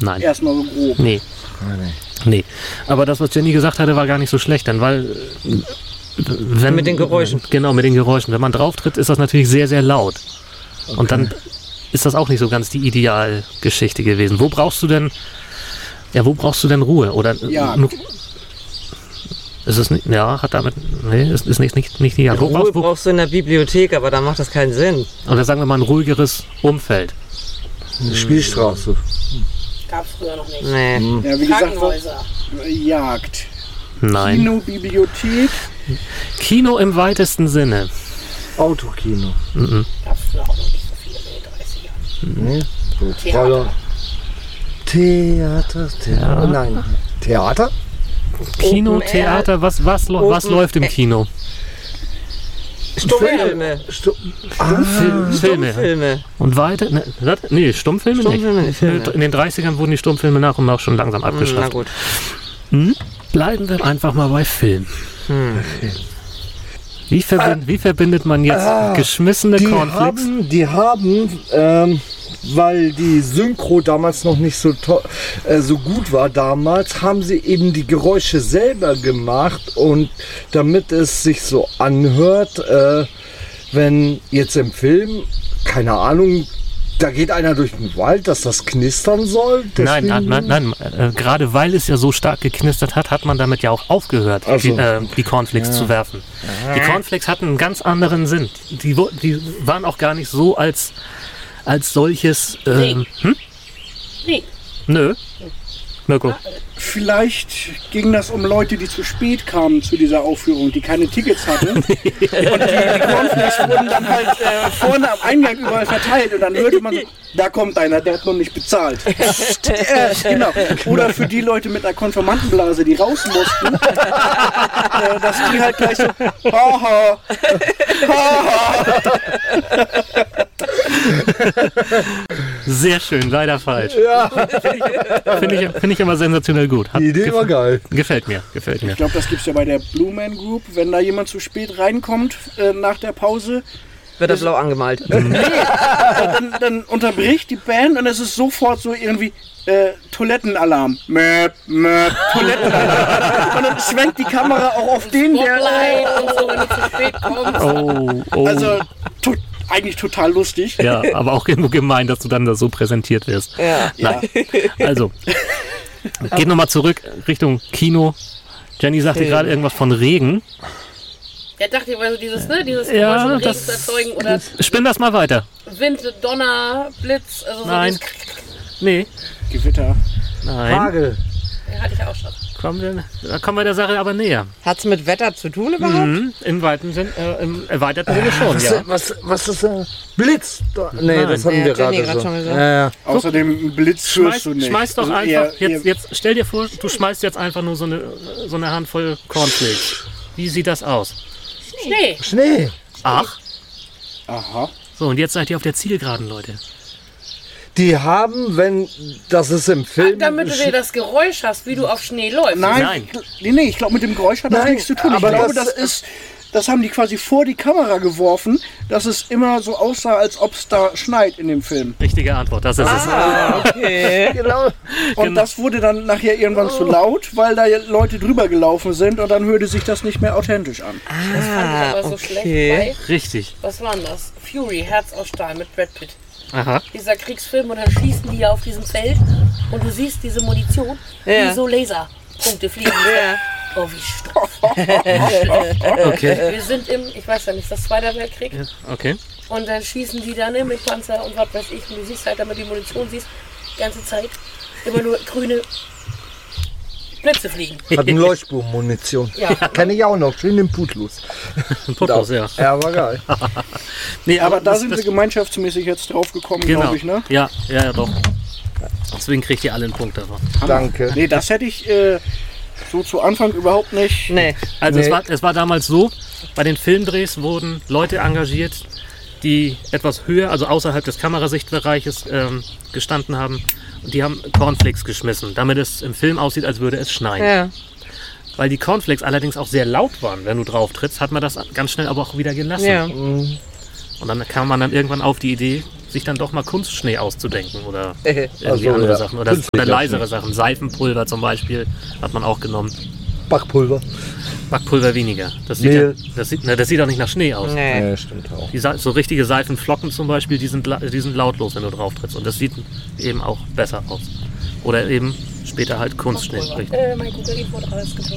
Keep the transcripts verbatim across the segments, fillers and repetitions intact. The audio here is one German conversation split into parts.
Nein. Erstmal so grob. Nee. Nee. Aber das, was Jenny gesagt hatte, war gar nicht so schlecht, dann, weil... Wenn, mit den Geräuschen. Genau, mit den Geräuschen. Wenn man drauf tritt, ist das natürlich sehr, sehr laut. Okay. Und dann ist das auch nicht so ganz die Idealgeschichte gewesen. Wo brauchst du denn... Ja, wo brauchst du denn Ruhe? Oder... Ja. Nur, ist es nicht... Ja, hat damit... Nee, ist, ist nicht, nicht, nicht die... Ja, wo Ruhe brauchst, wo, brauchst du in der Bibliothek, aber da macht das keinen Sinn. oder sagen wir mal ein ruhigeres Umfeld. Eine Spielstraße. Gab's früher noch nicht. Nee. Hm. Ja, wie gesagt, Krankenhäuser. Jagd. Nein. Kino, Bibliothek. Kino im weitesten Sinne. Autokino. Mhm. Gab's früher auch noch nicht so viele in den dreißigern. Nee. So Theater. Roller. Theater, Theater. Ja. Nein. Theater? Kino, Open Air. Theater, was, was, lo- was Open läuft im Air. Kino? Stummfilme. Stu ah, Fil- Filme. Filme. Und weiter? Ne, was? Nee, Stummfilme, Stummfilme, nicht. Filme. In den dreißigern wurden die Stummfilme nach und nach schon langsam Na abgeschafft. gut. Hm? Bleiben wir einfach mal bei Film. Hm. Wie, verbind, wie verbindet man jetzt Ah, geschmissene die Cornflakes? haben, die haben ähm, weil die Synchro damals noch nicht so, to- äh, so gut war damals, haben sie eben die Geräusche selber gemacht und damit es sich so anhört, äh, wenn jetzt im Film, keine Ahnung, da geht einer durch den Wald, dass das knistern soll. Nein, deswegen- nein, nein, nein. Äh, gerade weil es ja so stark geknistert hat, hat man damit ja auch aufgehört, Ach so. die, äh, die Cornflakes Ja. zu werfen. Die Cornflakes hatten einen ganz anderen Sinn. Die, wo- die waren auch gar nicht so als, als solches... Ähm, hm? Nee. Nö. Mirko. Vielleicht ging das um Leute, die zu spät kamen zu dieser Aufführung, die keine Tickets hatten. Und die, die Cornflakes wurden dann halt äh, vorne am Eingang überall verteilt. Und dann hörte man so, da kommt einer, der hat noch nicht bezahlt. äh, genau. Oder für die Leute mit einer Konfirmandenblase, die raus mussten, äh, dass die halt gleich so, haha, haha. Sehr schön, leider falsch. Ja, Finde ich, find ich immer sensationell gut. Hat, die Idee gef- war geil. Gefällt mir, gefällt mir. Ich glaube, das gibt es ja bei der Blue Man Group. Wenn da jemand zu spät reinkommt äh, nach der Pause, Wird er blau angemalt. dann, dann unterbricht die Band und es ist sofort so irgendwie äh, Toilettenalarm. Möp, möp, Toilettenalarm. Und dann schwenkt die Kamera auch auf den, der... Spotlight und so, wenn du zu spät kommst. Oh, oh. Also to eigentlich total lustig. ja, aber auch irgendwo gemein, dass du dann da so präsentiert wirst. Ja. Ja. Also, geht nochmal zurück Richtung Kino. Jenny sagte gerade irgendwas von Regen. Der dachte, weil so dieses, ne, dieses Ja, Geräusch, um Regen das- zu erzeugen oder Spinn das mal weiter. Wind, Donner, Blitz, also so Nein. dieses, Nee, Gewitter. nein. Hagel. ja, hatte ich auch schon. Kommen wir, da kommen wir der Sache aber näher. Hat's mit Wetter zu tun überhaupt? Mhm, im, weiten Sinn, äh, Im erweiterten Sinne schon, Was, ja. was, was ist äh, Blitz? Da- Nee, Nein. das haben Ja, wir Jenny gerade grad schon. schon gesagt. Ja, ja. Außerdem ein Blitz Schmeiß, hörst du nicht. schmeiß doch Also einfach, eher- jetzt, eher- jetzt stell dir vor, du schmeißt jetzt einfach nur so eine, so eine Handvoll Cornflakes. Wie sieht das aus? Schnee. Schnee. Ach, Aha. so und jetzt seid ihr auf der Zielgeraden, Leute. Die haben, wenn das ist im Film. Damit du dir das Geräusch hast, wie du auf Schnee läufst. Nein, Nein. nee, nee, ich glaube, mit dem Geräusch hat das Nein, nichts zu tun. Ich aber glaube, das- das ist, das haben die quasi vor die Kamera geworfen, dass es immer so aussah, als ob es da schneit in dem Film. Richtige Antwort, das ist Ah, okay. Genau. Und das wurde dann nachher irgendwann zu laut, weil da Leute drüber gelaufen sind und dann hörte sich das nicht mehr authentisch an. Das fand ich aber so schlecht bei, es. Richtig. was war denn das? Fury, Herz aus Stahl mit Brad Pitt. Aha. Dieser Kriegsfilm und dann schießen die ja auf diesem Feld und du siehst diese Munition, Ja. wie so Laserpunkte fliegen. Ja. Oh, wie stumpf. Okay. Wir sind im, ich weiß ja nicht, ist das Zweiter Weltkrieg? Ja, okay. Und dann schießen die dann ne, mit Panzer und was weiß ich. Und du siehst halt, damit die Munition siehst, die ganze Zeit immer nur grüne Blitze fliegen. Hat eine Leuchtspurmunition. Ja. Kenne ich auch noch. Schön im Putlus. Putos, ja. Ja, war geil. Nee, Aber da das- sind das- sie gemeinschaftsmäßig jetzt drauf gekommen, Genau. glaube ich, ne? Ja, ja, ja, doch. Deswegen kriegt ihr alle einen Punkt davon. Danke. Nee, das hätte ich äh, so zu Anfang überhaupt nicht. Nee. Also Nee. es, war, es war damals so, bei den Filmdrehs wurden Leute engagiert, die etwas höher, also außerhalb des Kamerasichtbereiches ähm, gestanden haben. Und die haben Cornflakes geschmissen, damit es im Film aussieht, als würde es schneien. Ja. Weil die Cornflakes allerdings auch sehr laut waren, wenn du drauf trittst, hat man das ganz schnell aber auch wieder gelassen. Ja. Und dann kam man dann irgendwann auf die Idee, sich dann doch mal Kunstschnee auszudenken oder irgendwie Also, andere ja. Sachen. Oder, oder Künstlicher leisere Sachen. Seifenpulver zum Beispiel hat man auch genommen. Backpulver. Backpulver weniger. Das sieht, Mehl. ja, das sieht, na, das sieht auch nicht nach Schnee aus. Nee. Ja, stimmt auch. Die, Sa- so richtige Seifenflocken zum Beispiel, die sind, la- die sind lautlos, wenn du drauf trittst. Und das sieht eben auch besser aus. Oder eben später halt Kunstschnee. Richtig. Äh, mein Kokain wurde alles getan.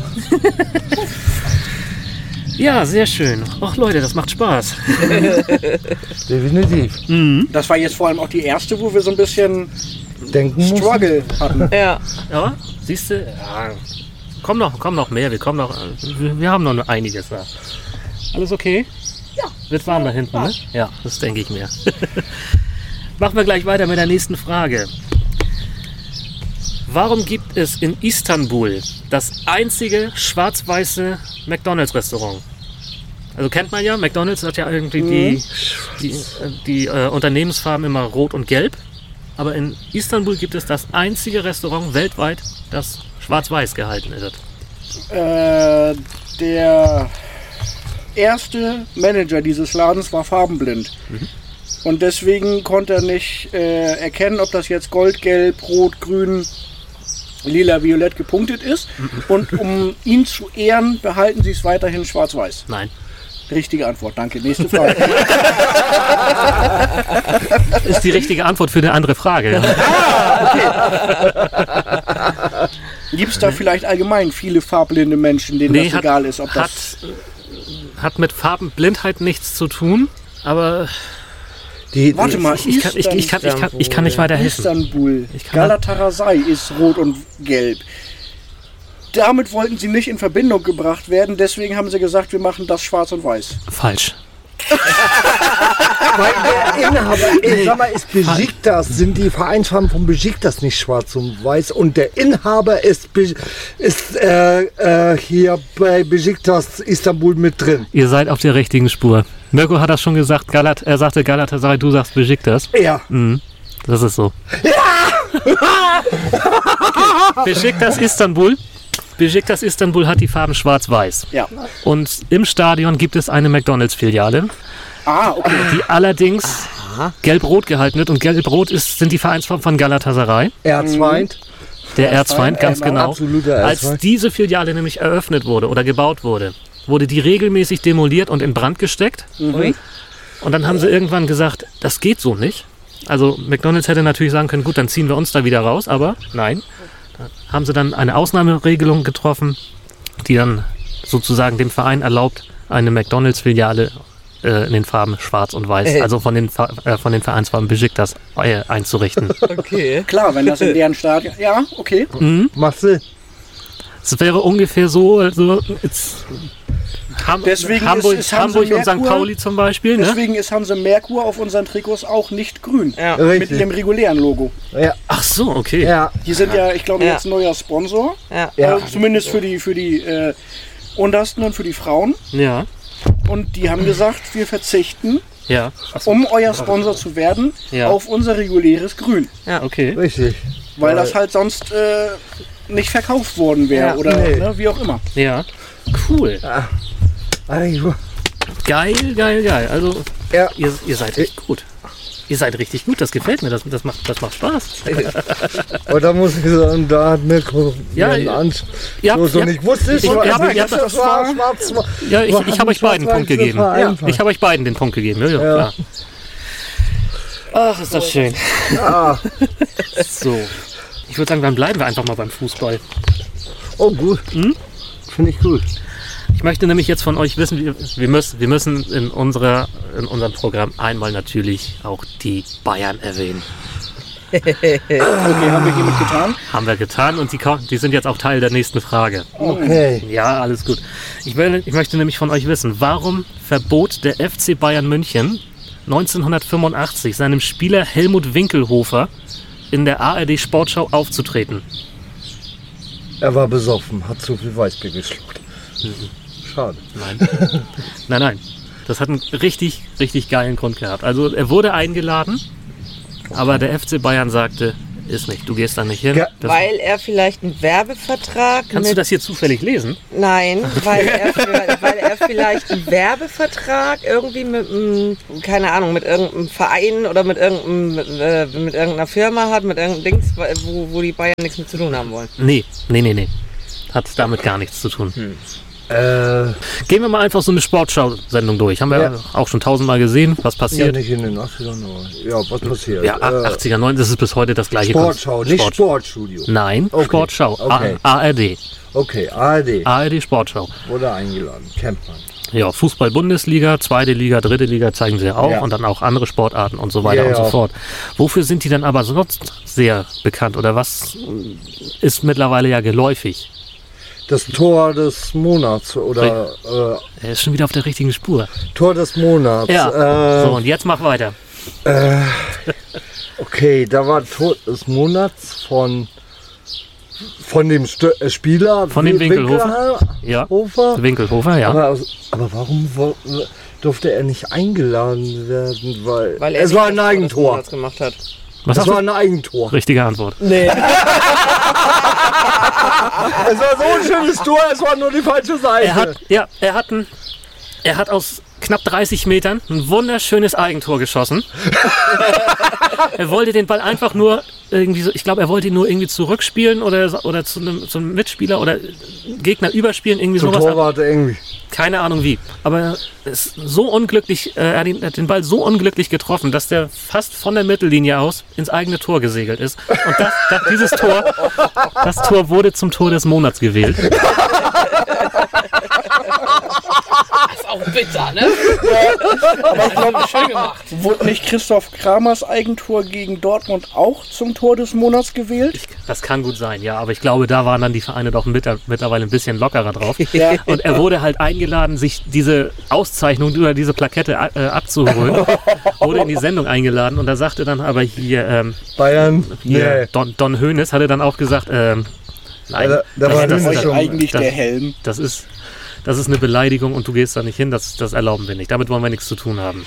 Ja, sehr schön. Ach Leute, das macht Spaß. Definitiv. Das war jetzt vor allem auch die erste, wo wir so ein bisschen Denken muss. Struggle hatten. Ja. Ja, siehst du? Ja. Komm noch, komm noch mehr. Wir kommen noch. Wir, wir haben noch einiges da. Alles okay? Ja. Wird warm da hinten, ne? Ja, das denke ich mir. Machen wir gleich weiter mit der nächsten Frage. Warum gibt es in Istanbul das einzige schwarz-weiße McDonald's-Restaurant? Also kennt man ja, McDonald's hat ja irgendwie die, die, die äh, Unternehmensfarben immer rot und gelb. Aber in Istanbul gibt es das einzige Restaurant weltweit, das schwarz-weiß gehalten wird. Äh, der erste Manager dieses Ladens war farbenblind. Und deswegen konnte er nicht äh, erkennen, ob das jetzt gold, gelb, rot, grün, lila, violett gepunktet ist. Und um ihn zu ehren, behalten sie es weiterhin schwarz-weiß. Nein. Richtige Antwort, danke. Nächste Frage. Ist die richtige Antwort für eine andere Frage. Ja. Gibt es da vielleicht allgemein viele farblinde Menschen, denen Nee, das hat- egal ist, ob Hat, das... hat mit Farbenblindheit nichts zu tun, aber Die, Warte mal, ich kann, ich, ich, kann, ich, kann, ich kann nicht weiterhelfen. Istanbul, Ich kann- Galatasaray ist rot und gelb. Damit wollten sie nicht in Verbindung gebracht werden, deswegen haben sie gesagt, wir machen das schwarz und weiß. Falsch. Weil der Inhaber, ey, sag mal, ist Besiktas, sind die Vereinsfarben von Besiktas nicht schwarz und weiß und der Inhaber ist, Be- ist äh, äh, hier bei Besiktas Istanbul mit drin. Ihr seid auf der richtigen Spur. Mirko hat das schon gesagt, Galat, er sagte Galatasaray, du sagst Besiktas. Ja. Mhm, das ist so. Ja! Besiktas Istanbul. Besiktas Istanbul hat die Farben schwarz-weiß. Ja. Und im Stadion gibt es eine McDonalds-Filiale, Ah, okay. die allerdings gelb-rot gehalten wird. Und gelb-rot ist, sind die Vereinsfarben von Galatasaray. Erzfeind. Der Erzfeind, ganz äh, genau. absoluter Als Erzfeind. diese Filiale nämlich eröffnet wurde oder gebaut wurde, wurde die regelmäßig demoliert und in Brand gesteckt. Ui. Und dann haben sie irgendwann gesagt, das geht so nicht. Also McDonald's hätte natürlich sagen können, gut, dann ziehen wir uns da wieder raus, aber nein. Da haben sie dann eine Ausnahmeregelung getroffen, die dann sozusagen dem Verein erlaubt, eine McDonald's-Filiale äh, in den Farben schwarz und weiß, Äh. also von den, Fa- äh, von den Vereinsfarben Besiktas äh, einzurichten. Okay. Klar, wenn das in deren Stadion... Ja, okay. Macht Sinn. Es wäre ungefähr so, also jetzt Ham Deswegen Hamburg, ist- ist Hanse Hamburg und Sankt Merkur- Pauli zum Beispiel, ne? Deswegen ist Hanse Merkur auf unseren Trikots auch nicht grün. Ja. Mit Richtig. dem regulären Logo. Ja. Ach so, okay. Ja. Die sind ja, ich glaube, Ja. jetzt neuer Sponsor. Ja. Ja. Äh, zumindest für die, für die äh, Untersten und für die Frauen. Ja, Und die haben gesagt, wir verzichten, ja. um euer Sponsor zu werden, Ja. auf unser reguläres Grün. Okay. Richtig. Weil das halt sonst äh, nicht verkauft worden wäre Ja. oder Nee. ne, wie auch immer. Ja. Cool. Also, Geil, geil, geil. Also, ja. ihr, ihr seid echt gut. Ihr seid richtig gut, das gefällt mir, das, das, macht, das macht Spaß. Aber da muss ich sagen, da hat Mirko Ja, einen ja. Anspruch. Ihr habt- So, so ihr habt- nicht wusste ich, ich- aber ihr habt- ihr habt- das war schwarz. Ja, ich, ich habe euch beiden einen Punkt gegeben. Ja. Ich habe euch beiden den Punkt gegeben. Ja, ja, Ja. klar. Ach, ist das schön. Ah. So. Ich würde sagen, dann bleiben wir einfach mal beim Fußball. Oh, gut. Hm? Finde ich gut. Ich möchte nämlich jetzt von euch wissen, wir, wir, müssen, wir müssen in, unserer, in unserem Programm einmal natürlich auch die Bayern erwähnen. Okay, haben wir hiermit getan. Haben wir getan und die, ko- die sind jetzt auch Teil der nächsten Frage. Okay. Ja, alles gut. Ich, will, ich möchte nämlich von euch wissen, warum verbot der F C Bayern München neunzehnhundertfünfundachtzig seinem Spieler Helmut Winkelhofer in der A R D Sportschau aufzutreten? Er war besoffen, hat zu viel Weißbier geschluckt. Schade. Nein. nein, nein. Das hat einen richtig, richtig geilen Grund gehabt. Also er wurde eingeladen, aber der F C Bayern sagte, ist nicht. Du gehst da nicht hin. Ja, Das, Weil er vielleicht einen Werbevertrag kannst du mit... das hier zufällig lesen? Nein, weil er, vielleicht- weil er vielleicht einen Werbevertrag irgendwie mit, einem, keine Ahnung, mit irgendeinem Verein oder mit, irgendeinem, mit, äh, mit irgendeiner Firma hat, mit irgendeinem Dings, wo, wo die Bayern nichts mit zu tun haben wollen. Nee, nee, nee, nee. Hat damit gar nichts zu tun. Äh, Gehen wir mal einfach so eine Sportschau-Sendung durch. Haben wir Ja. ja auch schon tausendmal gesehen, was ja, passiert. nicht in den achtzigern, aber ja, was passiert? Ja, Äh, achtziger, neunziger, das ist bis heute das gleiche. Sportschau, Konzept. nicht Sport- Sportstudio. Nein, Okay, Sportschau. okay. A- ARD. Okay, A R D ARD Sportschau. wurde eingeladen, kennt man. Ja, Fußball-Bundesliga, zweite Liga, dritte Liga zeigen sie ja auch Ja. und dann auch andere Sportarten und so weiter Ja, und so ja. fort. Wofür sind die dann aber sonst sehr bekannt oder was ist mittlerweile ja geläufig? Das Tor des Monats oder Er ist schon wieder auf der richtigen Spur. äh, Tor des Monats. Ja. Äh, So, und jetzt mach weiter. Okay, da war Tor des Monats von von dem St äh, Spieler. Von dem Wi- Winkelhofer. Ja. Winkelhofer. Winkelhofer, ja. Aber, aber warum wo, durfte er nicht eingeladen werden? Weil, Weil er es nicht war ein das Tor des Eigentor. Monats gemacht hat. Was Es hast war du? ein Eigentor. Richtige Antwort. Nee. Es war so ein schönes Tor, es war nur die falsche Seite. Er hat, ja, er hat, ein, er hat aus knapp dreißig Metern ein wunderschönes Eigentor geschossen. Er wollte den Ball einfach nur irgendwie so, ich glaube, er wollte ihn nur irgendwie zurückspielen oder, oder zu, einem, zu einem Mitspieler oder Gegner überspielen, irgendwie Zum sowas. Torwart irgendwie. Keine Ahnung wie. Aber er ist so unglücklich, äh, er hat den, er hat den Ball so unglücklich getroffen, dass der fast von der Mittellinie aus ins eigene Tor gesegelt ist. Und das, das, dieses Tor, das Tor wurde zum Tor des Monats gewählt. Das ist auch bitter, ne? Aber ich glaube, Schön gemacht. wurde nicht Christoph Kramers Eigentor gegen Dortmund auch zum Tor des Monats gewählt? Das kann gut sein, ja. Aber ich glaube, da waren dann die Vereine doch mit, mittlerweile ein bisschen lockerer drauf. Ja. Und er wurde halt eingeladen, sich diese Auszeichnung oder diese Plakette äh, abzuholen. Wurde in die Sendung eingeladen und da sagte dann aber hier, ähm, Bayern, hier nee. Don, Don Hoeneß hatte dann auch gesagt, ähm, nein, Da- da war das, Hoeneß das, schon- Eigentlich das, der Helm. das ist das ist eine Beleidigung und du gehst da nicht hin, das, das erlauben wir nicht. Damit wollen wir nichts zu tun haben.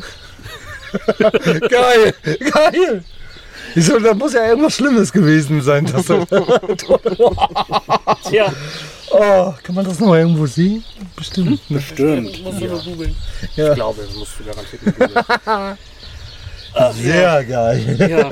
Geil, geil. Ich so, da muss ja irgendwas Schlimmes gewesen sein. Dass das Tja, oh, kann man das noch irgendwo sehen? Bestimmt. Ne? Stimmt. Musst du nur googeln. ich glaube, das musst du garantiert nicht googeln. Sehr geil. Ja,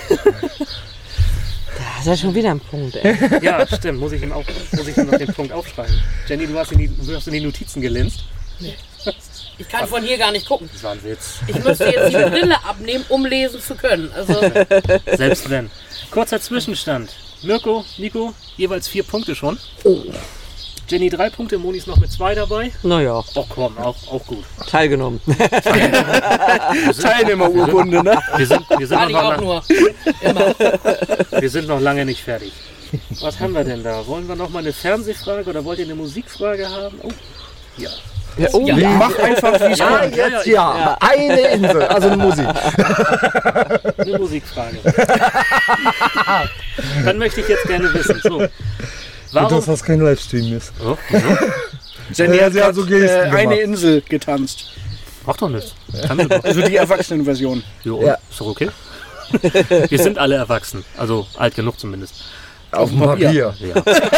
Da ist ja schon wieder ein Punkt, ey. ja, stimmt, muss ich ihm auch muss ich ihm noch den Punkt aufschreiben. Jenny, du hast in die, du hast in die Notizen gelinst. Ich kann von hier gar nicht gucken. Das war ein Witz. Ich müsste jetzt die Brille abnehmen, um lesen zu können. Also, Selbst wenn. Kurzer Zwischenstand. Mirko, Nico, jeweils vier Punkte schon. Jenny drei Punkte, Moni ist noch mit zwei dabei. Naja, Oh komm, auch, auch gut. teilgenommen. Teilnehmerurkunde, ne? Wir sind, wir, sind kann noch ich auch lang, nur. Immer. wir sind noch lange nicht fertig. Was haben wir denn da? Wollen wir noch mal eine Fernsehfrage oder wollt ihr eine Musikfrage haben? Oh, ja. Ja, oh, Ja. ja. Mach einfach, wie es Ja, kommt. jetzt ja. Eine Insel, also eine Musik. Eine Musikfrage. Dann möchte ich jetzt gerne wissen. So. Und Warum? dass das kein Livestream ist. Oh, wieso? Jenny Ja, hat sie hat grad, so Gesten äh, eine gemacht. Insel getanzt. Mach doch nichts. Kann sie doch. Also die Erwachsenenversion. Jo, Ja. ist doch okay. Wir sind alle erwachsen. Also alt genug zumindest. Auf dem Papier. Ja.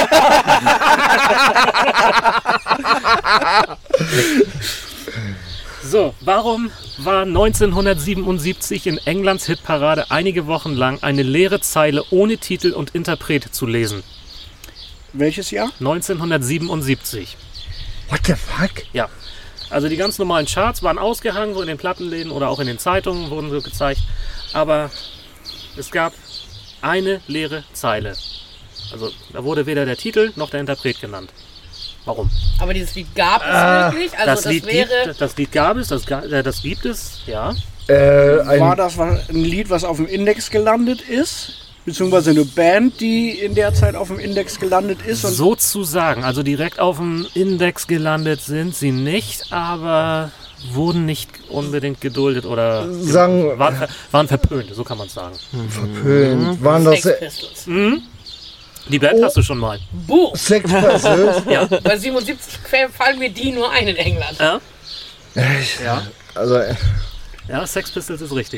So, warum war neunzehnhundertsiebenundsiebzig in Englands Hitparade einige Wochen lang eine leere Zeile ohne Titel und Interpret zu lesen? Welches Jahr? neunzehnhundertsiebenundsiebzig. What the fuck? Ja. Also die ganz normalen Charts waren ausgehangen, so in den Plattenläden oder auch in den Zeitungen wurden so gezeigt. Aber es gab eine leere Zeile. Also da wurde weder der Titel noch der Interpret genannt. Warum? Aber dieses Lied gab es wirklich. Also das, das, Lied wäre. gibt, das Lied gab es, das, ga- äh, das gibt es, ja. Äh, ein, War das ein Lied, was auf dem Index gelandet ist? Beziehungsweise eine Band, die in der Zeit auf dem Index gelandet ist? Und Sozusagen, also direkt auf dem Index gelandet sind sie nicht, aber wurden nicht unbedingt geduldet oder Sagen- waren, ver- waren verpönt, so kann man es sagen. verpönt. Waren das Sex Pistols. Die Band hast du schon mal. Buh! Sex Pistols? Ja. Bei siebenundsiebzig fallen mir die nur ein in England. Ja, ja. Also, Ja, Sex Pistols ist richtig.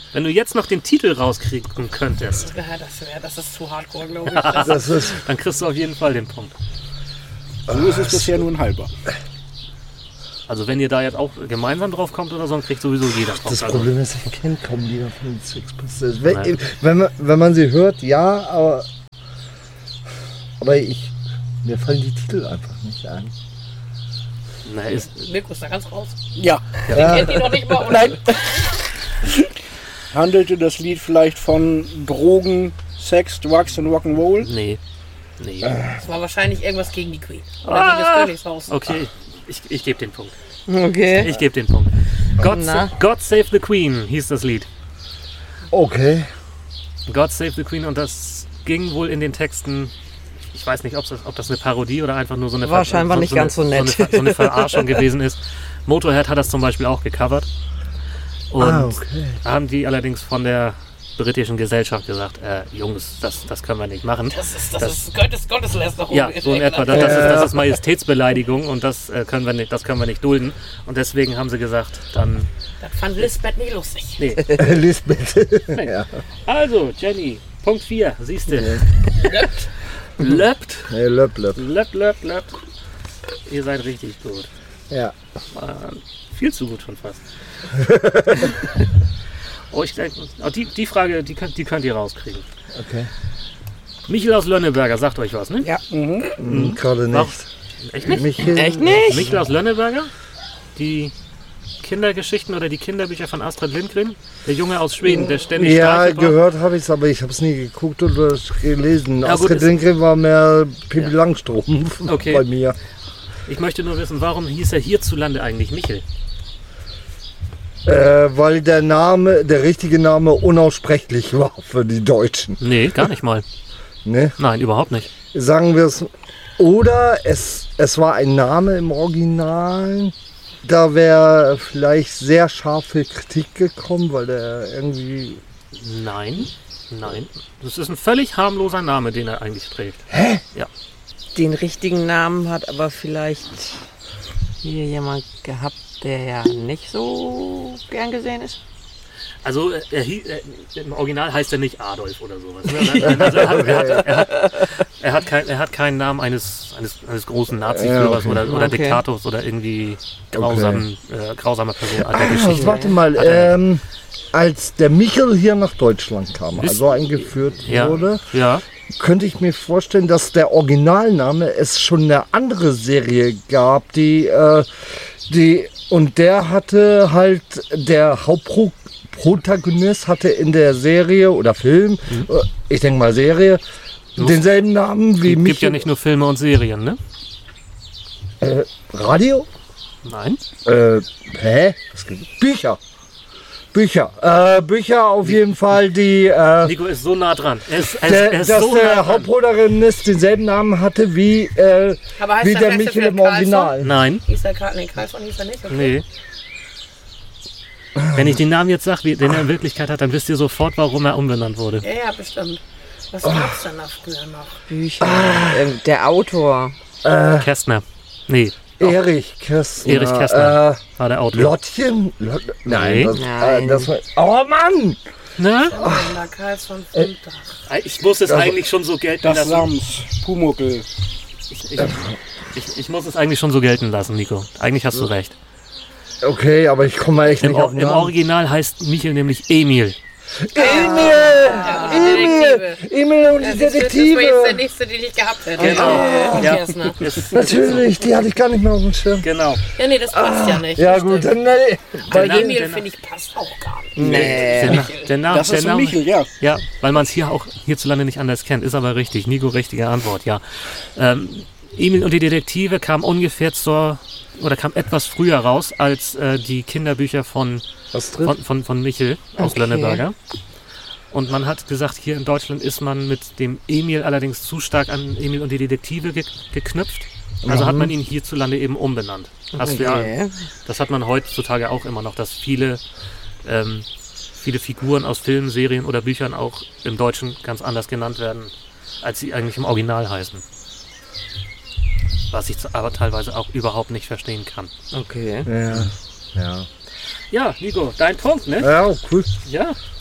Wenn du jetzt noch den Titel rauskriegen könntest, Ja, das, wär, das ist zu hardcore, glaube ich. Das Das ist, dann kriegst du auf jeden Fall den Punkt. So ist es bisher nur ein halber. Also wenn ihr da jetzt auch gemeinsam drauf kommt oder so, dann kriegt sowieso jeder drauf. das Also, Problem ist, ich kenne kaum Lieder von den Sex Pistols. Wenn, Nein. wenn, man, wenn man sie hört, ja, aber, aber ich, mir fallen die Titel einfach nicht ein. na, ist, Mirko ist da ganz raus. Ja. Ja, Kennt ihr noch nicht mal? Nein. Handelte das Lied vielleicht von Drogen, Sex, Drugs und Rock'n'Roll? nee. Nee. Das war wahrscheinlich irgendwas gegen die Queen. Oder gegen das Königshaus. Okay, ich, ich gebe den Punkt. Okay. Ich gebe den Punkt. God, Na? sa God Save the Queen hieß das Lied. okay. God Save the Queen und das ging wohl in den Texten, ich weiß nicht, ob das, ob das eine Parodie oder einfach nur so eine, War scheinbar nicht eine, ganz so nett. So eine, so eine Verarschung gewesen ist. Motorhead hat das zum Beispiel auch gecovert. Und Ah, okay. haben die allerdings von der britischen Gesellschaft gesagt, äh, Jungs, das, das können wir nicht machen. Das ist, das Das- ist Gottes, Gotteslästerung. Ja, so in etwa. Das, das, ist, das ist Majestätsbeleidigung und das, äh, können wir nicht, das können wir nicht dulden. Und deswegen haben sie gesagt, dann... Das fand Lisbeth nicht lustig. Nee. Lisbeth. ja. Also, Jenny, Punkt vier, siehst du. Löppt, Nee, löpp, löpp. löppt, löppt, löppt. Ihr seid richtig gut. Ja. Mann, viel zu gut schon fast. oh, ich denke, oh, die, die Frage, die könnt, die könnt ihr rauskriegen. Okay. Michel aus Lönneberger, sagt euch was, ne? Ja. Mhm. Hm, gerade Warum? nicht. Echt nicht? Michael? Echt nicht? Michel aus Lönneberger? Die Kindergeschichten oder die Kinderbücher von Astrid Lindgren? Der Junge aus Schweden, der ständig Ja, streichelt war? gehört habe ich es, aber ich habe es nie geguckt oder gelesen. Ja, gut, Astrid es- Lindgren war mehr Pippi Ja. Langstrumpf Okay. bei mir. Ich möchte nur wissen, warum hieß er hierzulande eigentlich Michel? Äh, weil der Name, der richtige Name unaussprechlich war für die Deutschen. Nee, gar nicht mal. Ne? Nein, überhaupt nicht. Sagen wir es. Oder es, es war ein Name im Original. Da wäre vielleicht sehr scharfe Kritik gekommen, weil der irgendwie. Nein, nein. Das ist ein völlig harmloser Name, den er eigentlich trägt. Den richtigen Namen hat aber vielleicht hier jemand gehabt, der ja nicht so gern gesehen ist. Also äh, er, hie- äh, im Original heißt er nicht Adolf oder sowas. Ne? Also er, hat, er, hat, er, hat, er, hat kein, er hat keinen Namen eines, eines, eines großen Nazi-Führers Ja, okay. oder, oder Okay. Diktators oder irgendwie grausamen, äh, grausamer Person alter Ah, Geschichte. warte mal, Hat er ähm, als der Michel hier nach Deutschland kam, Ist- also eingeführt Ja, wurde, ja. könnte ich mir vorstellen, dass der Originalname es schon eine andere Serie gab, die, äh, die und der hatte halt, der Hauptprotagonist hatte in der Serie oder Film, äh, ich denke mal Serie, denselben Namen wie Es gibt Michel. ja nicht nur Filme und Serien, ne? äh, Radio? Nein. Äh, hä? Was gibt Bücher. Bücher. Äh, Bücher auf jeden Fall, die, äh, Nico ist so nah dran. Er ist, er ist, der, er ist dass so der nah dran. Hauptprotagonist denselben Namen hatte wie, äh, Aber heißt wie der der Feste Michel Philipp im Original. Nein, Hieß der Karl, nee, Carlson hieß er nicht? Okay. nee. Wenn ich den Namen jetzt sage, den er in Wirklichkeit hat, dann wisst ihr sofort, warum er umbenannt wurde. Ja, ja, bestimmt. Was gab's denn da früher noch? Bücher. Ähm, der Autor. Kästner. Nee, Erich Kästner. Erich Kästner. Äh, war der Autor. Lottchen? Lot Nein. Das, Nein. Äh, das war, oh Mann! Ne? Da Karlsson Fundach. Ich muss es eigentlich schon so gelten Das lassen. Sams, Pumuckel. Ich, ich, ich, ich muss es eigentlich schon so gelten lassen, Nico. Eigentlich hast du recht. Okay, aber ich komme mal echt Im, nicht Or auf den Im Namen. Original heißt Michel nämlich Emil. Emil! Ja, und die Emil! Detektive. Emil und Das, die ist, das war jetzt der Detektive! nächste, den ich gehabt hätte. Genau. Oh, Ja. Kästner. Es- Natürlich, die hatte ich gar nicht mehr auf dem Schirm. Genau. Ja, nee, das passt ja nicht. Ja das gut, stimmt. dann nee. Der Bei Name- Emil, der- finde ich, passt auch gar nicht. Nee. Der, Na der Name, Das der ist so Name, Michel, ja. Ja, weil man es hier auch hierzulande nicht anders kennt. Ist aber richtig. Nico, richtige Antwort, ja. Ähm, Emil und die Detektive kam ungefähr zur, oder kam etwas früher raus als äh, die Kinderbücher von, Was drin? von, von, von Michel aus Okay. Lönneberger. Und man hat gesagt, hier in Deutschland ist man mit dem Emil allerdings zu stark an Emil und die Detektive ge geknüpft. Also hat man ihn hierzulande eben umbenannt. Das, wir, Okay. das hat man heutzutage auch immer noch, dass viele, ähm, viele Figuren aus Filmen, Serien oder Büchern auch im Deutschen ganz anders genannt werden, als sie eigentlich im Original heißen. Was ich aber teilweise auch überhaupt nicht verstehen kann. Okay. Ja. Ja. Ja, Nico, dein Punkt, ne? Ja, cool. Ja,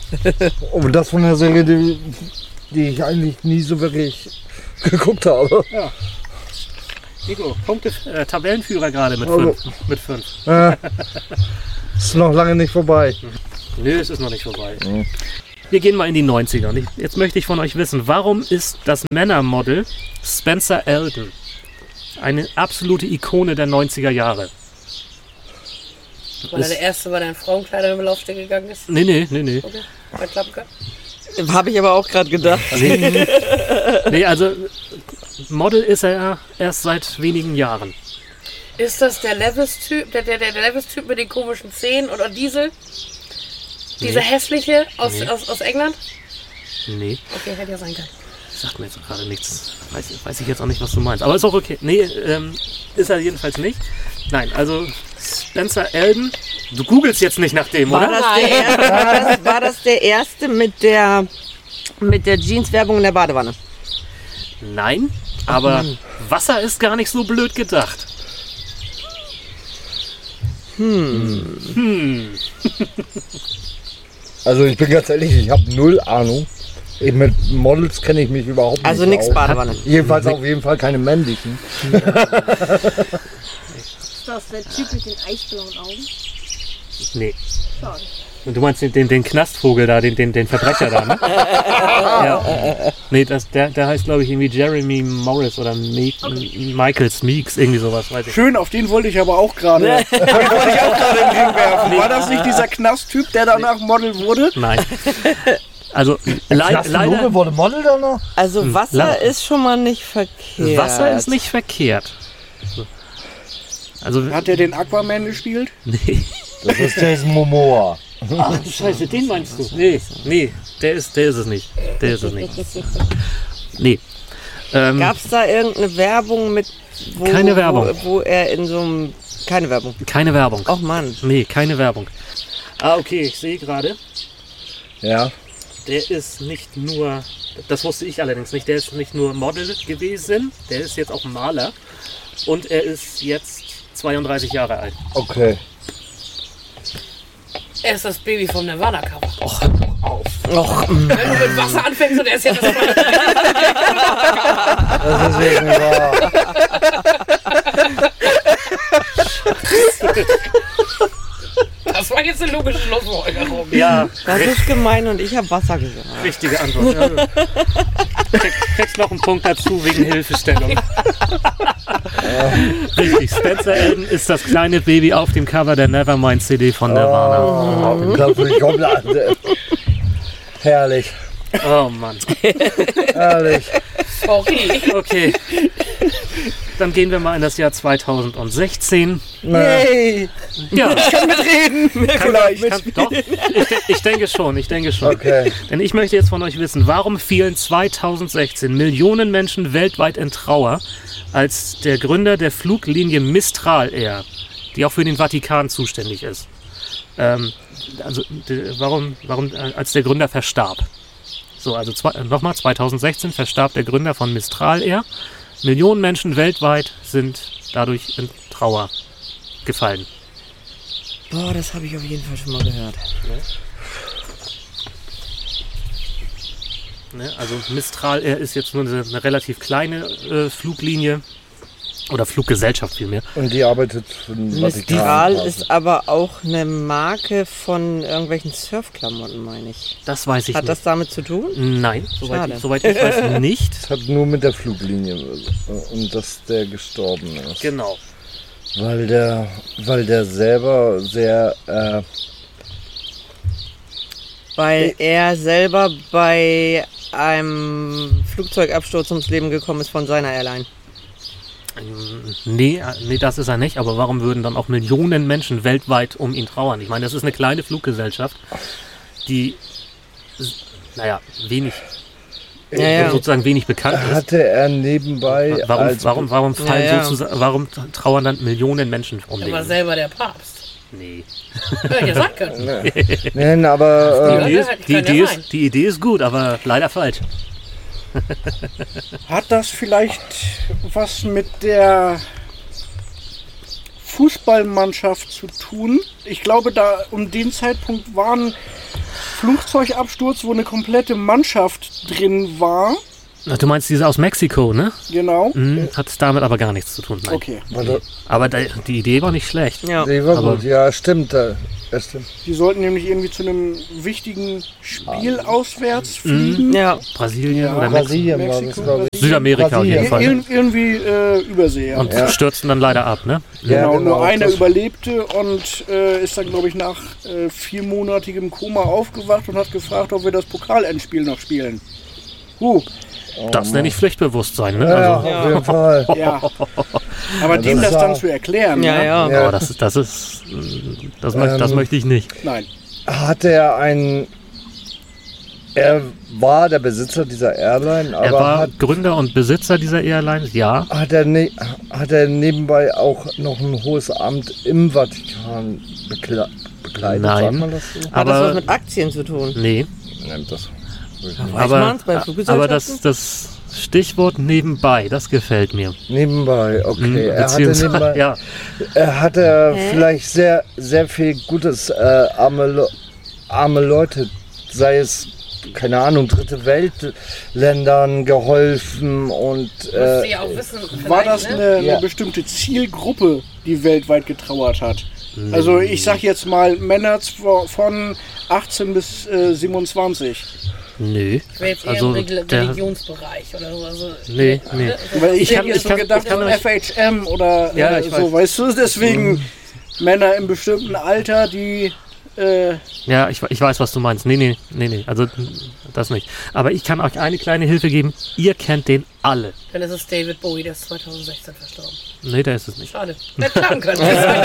Und das von der Serie, die, die ich eigentlich nie so wirklich geguckt habe. Ja. Nico, Punkte, äh, Tabellenführer gerade mit Also. fünf. Mit fünf. Äh, ist noch lange nicht vorbei. Nö, es ist noch nicht vorbei. Mhm. Wir gehen mal in die neunziger. Und ich, jetzt möchte ich von euch wissen, warum ist das Männermodel Spencer Elton eine absolute Ikone der neunziger Jahre? Weil er der Erste war, der in Frauenkleider im Laufsteg gegangen ist. Nee, nee, nee, nee. Okay, mal klappen kann. Habe ich aber auch gerade gedacht. Nee, nee, also Model ist er ja erst seit wenigen Jahren. Ist das der Levis-Typ, der, der, der Levis-Typ mit den komischen Zähnen oder Diesel? Dieser Nee. hässliche aus, Nee. aus, aus England? Nee, Okay, hätte ja sein können. sagt mir jetzt gerade nichts. Weiß, weiß ich jetzt auch nicht, was du meinst. Aber ist auch okay. Nee, ähm, ist er jedenfalls nicht. Nein, also Spencer Elton, du googelst jetzt nicht nach dem, War oder? das, der erste, war, das, war das der erste mit der, mit der Jeans-Werbung in der Badewanne? Nein, aber Wasser ist gar nicht so blöd gedacht. Hm. Also ich bin ganz ehrlich, ich habe null Ahnung. Ich, mit Models kenne ich mich überhaupt nicht Also nichts aus. Badewanne. Jedenfalls auf jeden Fall keine männlichen. Ist das der Typ mit den eisblauen Augen? Nee. Schade. Und du meinst den, den, den Knastvogel da, den, den, den Verbrecher da, ne? Ja. Nee, das, der, der heißt glaube ich irgendwie Jeremy Morris oder Me Michael Smeeks, irgendwie sowas, weiß ich. Schön, auf den wollte ich aber auch gerade. Den wollte ich auch gerade in den Ring werfen. War das nicht dieser Knast-Typ, der danach Model wurde? Nein. Also leid, leider, wurde Model danach? Also Wasser La- ist schon mal nicht verkehrt. Wasser ist nicht verkehrt. Also, Hat er den Aquaman gespielt? nee. Das ist Jason Momoa. Ach du Scheiße, den meinst du? Nee, nee, der ist, der ist es nicht. Der ist es nicht. Nee. Ähm, Gab es da irgendeine Werbung mit, wo, Keine Werbung. Wo, wo er in so einem... Keine Werbung. keine Werbung. Och Mann. Nee, keine Werbung. Ah, okay, ich sehe gerade, Ja. der ist nicht nur, das wusste ich allerdings nicht, der ist nicht nur Model gewesen, der ist jetzt auch Maler und er ist jetzt zweiunddreißig Jahre alt. Okay. Er ist das Baby vom Nirvana-Cover. Och, hör doch auf. Och, mm. Wenn du mit Wasser anfängst und er ist ja das Das ist irgendwie wahr. Das war jetzt eine logische Schlussfolgerung. Ja, Das ist gemein und ich habe Wasser gesagt. richtige Antwort. Ja. Krieg, kriegst noch einen Punkt dazu wegen Hilfestellung. Richtig, Spencer Elton ist das kleine Baby auf dem Cover der Nevermind C D von Nirvana. Oh, das ist komplett. Herrlich. Oh Mann. Herrlich. Sorry. Okay. Dann gehen wir mal in das Jahr zweitausendsechzehn. Yay! Ja, Vielleicht. kann, doch. Ich, de- ich denke schon, ich denke schon. Okay. Denn ich möchte jetzt von euch wissen, warum fielen zweitausendsechzehn Millionen Menschen weltweit in Trauer, als der Gründer der Fluglinie Mistral Air, die auch für den Vatikan zuständig ist, ähm, also de, warum, warum, äh, als der Gründer verstarb. So, also zwei, äh, nochmal, zweitausendsechzehn verstarb der Gründer von Mistral Air. Millionen Menschen weltweit sind dadurch in Trauer gefallen. Boah, das habe ich auf jeden Fall schon mal gehört. Ne? Also Mistral Air ist jetzt nur eine, eine relativ kleine äh, Fluglinie oder Fluggesellschaft vielmehr. Und die arbeitet für den Mistral Vatikan. ist aber auch eine Marke von irgendwelchen Surfklamotten, meine ich. Das weiß ich Hat nicht. das damit zu tun? Nein, soweit Schade. ich, soweit ich weiß nicht. Das hat nur mit der Fluglinie äh, und dass der gestorben ist. Genau. Weil der, weil der selber sehr, äh, Weil er selber bei einem Flugzeugabsturz ums Leben gekommen ist von seiner Airline. Ähm, Nee, äh, nee, das ist er nicht. Aber warum würden dann auch Millionen Menschen weltweit um ihn trauern? Ich meine, das ist eine kleine Fluggesellschaft, die, s- naja, wenig, Ja, ja. sozusagen wenig bekannt ist. hatte er nebenbei Warum, als warum, warum, fallen Ja, ja. sozusagen, warum trauern dann Millionen Menschen um Er den? war selber der Papst. Nee. Hätte ich ja sagen können. Nein, aber Die äh, Idee, ist, die, Kann ja Idee sein. ist, die Idee ist gut, aber leider falsch. Hat das vielleicht was mit der Fußballmannschaft zu tun? Ich glaube, da um den Zeitpunkt waren Flugzeugabsturz, wo eine komplette Mannschaft drin war. Ach, du meinst diese aus Mexiko, ne? Genau. Mhm, hat damit aber gar nichts zu tun. Nein. Okay. Warte, Aber da, die Idee war nicht schlecht. Ja. die war Aber- gut. Ja, stimmt. äh, Ja, stimmt. Die sollten nämlich irgendwie zu einem wichtigen Spiel auswärts fliegen. Ja. Brasilien Ja, oder Mexiko? Brasilien war das, Mexiko, glaube ich. Südamerika auf jeden Brasilien. Fall. Ir irgendwie äh, Übersee. Ja. Und Ja. stürzten dann leider ab, ne? Ja, Genau, genau, nur einer das- überlebte und äh, ist dann, glaube ich, nach äh, viermonatigem Koma aufgewacht und hat gefragt, ob wir das Pokalendspiel noch spielen. Huh, Das nenne ich Pflichtbewusstsein, ne? Ja, Also, auf jeden Fall. ja. Aber dem das das war- dann zu erklären, Ja, ne? ja. Ja. aber das ist, das ist, das, möcht, das Ähm, möchte ich nicht. Nein. Hat er einen. Er war der Besitzer dieser Airline, aber Er war hat, Gründer und Besitzer dieser Airlines, ja. hat, er ne, hat er nebenbei auch noch ein hohes Amt im Vatikan bekle bekleidet? Nein. Sagt man das so? Hat das was Aber, mit Aktien zu tun? nee, Nennt das. Weiß aber, man's bei aber Fluggesellschaften? das, das Stichwort nebenbei, das gefällt mir. Nebenbei, okay. Mhm, Er hatte, beziehungsweise- nebenbei, ja, er hatte vielleicht sehr, sehr viel Gutes, äh, arme, Le arme Leute, sei es, keine Ahnung, dritte Weltländern geholfen und Musst äh, du ja auch wissen, War vielleicht, das ne? eine, Ja. eine bestimmte Zielgruppe, die weltweit getrauert hat? Also ich sag jetzt mal Männer zwo- von achtzehn bis äh, siebenundzwanzig. nö. Ich wäre jetzt eher Also, im Reli- der- Religionsbereich oder so. Also, Nee, nee. Weil ich, Ich hätte kann- jetzt ich so kann- gedacht, ich kann so euch- F H M oder Ja, äh, ich so, weiß. weißt du, deswegen Männer im bestimmten Alter, die äh, Ja, ich, ich weiß, was du meinst. Nee, nee, nee, nee, also das nicht. Aber ich kann euch eine kleine Hilfe geben. Ihr kennt den alle. Dann ist es David Bowie, der ist zweitausendsechzehn verstorben. Nee, der ist es nicht. Schade. Hätte klappen können.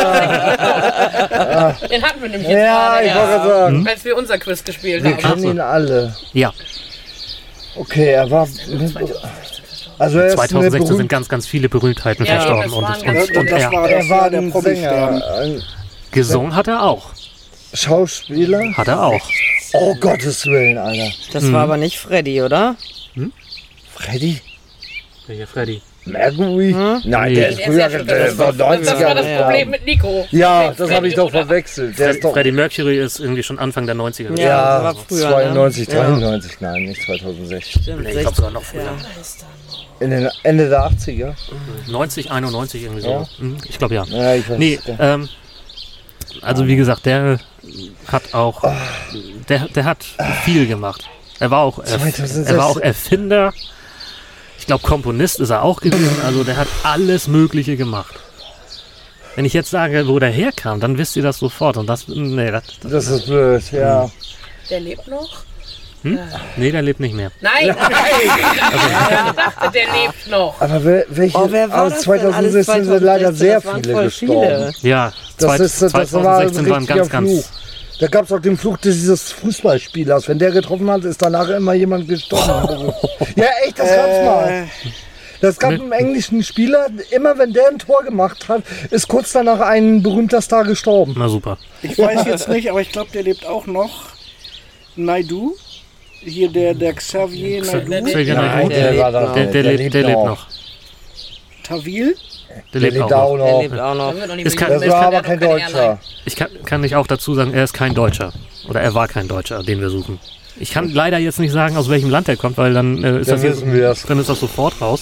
Den hatten wir nämlich jetzt ja, gerade ich wollte erst, sagen, als wir unser Quiz gespielt wir haben. kennen ihn alle. Ja, Okay, er war. Also er ist eine zweitausendsechzehn sind berühmte, ganz, ganz viele Berühmtheiten Ja, verstorben. das Und, waren und, ganz und, und das er, war er das war Jahr der ein Promi-Sterben. Sänger, ein gesungen hat er auch. Schauspieler. Hat er auch. Oh Gottes Willen, Alter. Das war aber nicht Freddy, oder? Freddy? Welcher Freddy? Mercury? Nein, Nee. der ist Der ist früher, ja schon der war Das war neunziger. das Ja. Problem mit Nico. Ja, das habe ich doch Oder- verwechselt. Der Freddy, ist doch. Freddie Mercury ist irgendwie schon Anfang der neunziger. Ja, Ja, das war früher, zweiundneunzig, ne? Ja. dreiundneunzig, nein, nicht zweitausendsechs. Stimmt, Nee, ich glaube sogar noch früher. Ja. In den Ende der achtziger? neunzig, einundneunzig irgendwie so. Ja. Mhm, Ich glaube ja. Ja, ich weiß Nee, nicht. ähm, also wie gesagt, der hat auch, der, der hat viel gemacht. Er war auch, erf zweitausendsechs. er war auch Erfinder. Ich glaube, Komponist ist er auch gewesen. Also der hat alles Mögliche gemacht. Wenn ich jetzt sage, wo der herkam, dann wisst ihr das sofort. Und das, nee, das, das, Das ist blöd, ja. Der lebt noch? nee, der lebt nicht mehr. Nein! Ich dachte, der lebt noch. Aber wel- welche? Oh, wer war aber das denn zweitausendsechzehn alles sind leider zweitausendsechzehn? sehr Das waren viele voll gestorben. viele. Ja, Das, zweit- ist, das war ein zweitausendsechzehn waren richtiger ganz, ganz. Fluch. Da gab es auch den Fluch dieses Fußballspielers. Wenn der getroffen hat, ist danach immer jemand gestorben. Ja, echt, das gab's mal. Das gab einen englischen Spieler, immer wenn der ein Tor gemacht hat, ist kurz danach ein berühmter Star gestorben. Na super. Ich weiß jetzt nicht, aber ich glaube, der lebt auch noch. Naidu. Hier der, der Xavier Naidu. Xavier Nein, Naidoo, der lebt noch. der, der, lebt, der lebt noch. Tawil. Der Der lebt lebt auch auch noch. Der noch. lebt auch noch. Da wird noch nicht Ist kein- mehr- Das war kann aber er kein doch keine Airline. Deutscher. Ich kann, kann nicht auch dazu sagen, er ist kein Deutscher. Oder er war kein Deutscher, den wir suchen. Ich kann leider jetzt nicht sagen, aus welchem Land er kommt, weil dann äh, ist, Dann das jetzt, wissen wir es. dann ist das sofort raus.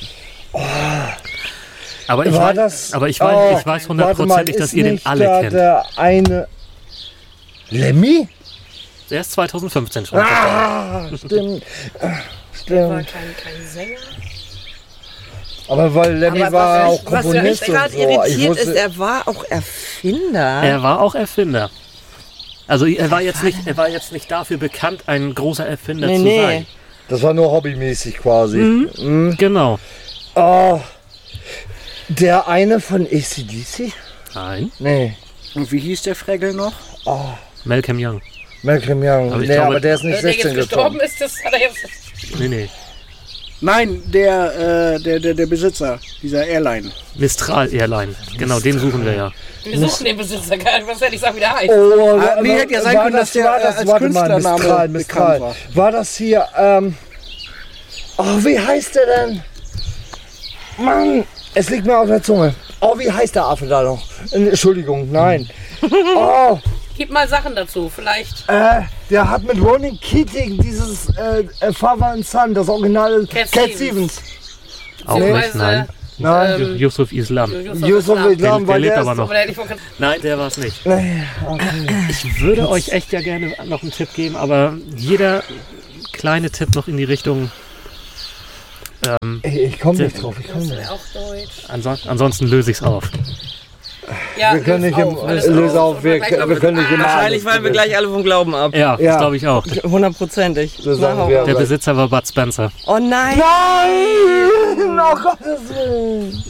Aber ich, War weiß, das? aber ich Oh, weiß, ich weiß warte mal, hundertprozentig, dass ist ihr den nicht alle da kennt. Der eine. Lemmy? Der ist zweitausendfünfzehn schon. verstorben. Ah, stimmt. Ah, Der war Stimmt. kein, kein Sänger. Aber weil Lemmy Aber war was, auch mich- was mich Komponist und gerade so. Ich irritiert wusste, ist, er war auch Erfinder. Er war auch Erfinder. Also er war jetzt nicht, er war jetzt nicht dafür bekannt, ein großer Erfinder Nee, zu nee. sein. das war nur hobbymäßig quasi. Mhm. Genau. Oh, der eine von A C D C? Nein. Nee. Und wie hieß der Fregel noch? Malcolm Young. Malcolm Young. Aber Nee, ich glaube, aber der ist nicht Der, der jetzt sechzehn gestorben gestorben. ist, das hat er jetzt. Nee, nee. Nein, der, äh, der, der, der Besitzer dieser Airline. Mistral Airline. Genau, den suchen wir ja. Wir suchen den Besitzer gar nicht, was hätte ich sagen, wie der heißt. Oh, Ah, aber- nee, hätte ja sein war können, dass der, war äh, das, als warte mal, Künstlername Mistral, bekannt Mistral. war. War das hier, ähm, oh, wie heißt der denn? Mann, es liegt mir auf der Zunge. Oh, wie heißt der Affe da noch? Entschuldigung, nein. Oh, Gib mal Sachen dazu, vielleicht. Äh, der hat mit Ronan Keating dieses äh, äh, Father and Son, das Original Cat Cat Stevens. Stevens. Auch nicht, Beziehungsweise, nein. Nein, Ähm, Yusuf Islam. Yusuf Yusuf Islam. Islam, Der weil lebt der aber ist, noch. Aber der hat nicht von- Nein, der war es nicht. Nee, okay. Ich würde euch echt ja gerne noch einen Tipp geben, aber jeder kleine Tipp noch in die Richtung. Ähm, Ey, ich komme nicht drauf, ich komme Das nicht. wäre auch Deutsch. anson ansonsten löse ich es auf. Ja, Wir können löst nicht im, auf, alles löse auf, wir, Gleich wir noch- können nicht immer Wahrscheinlich alles fallen wir gleich alle vom Glauben ab. Ja, Ja. das glaube ich auch. Hundertprozentig. Das sagen Na, hau wir raus. Der aber. Besitzer war Bud Spencer. Oh nein! Nein! Oh Gottes Willen!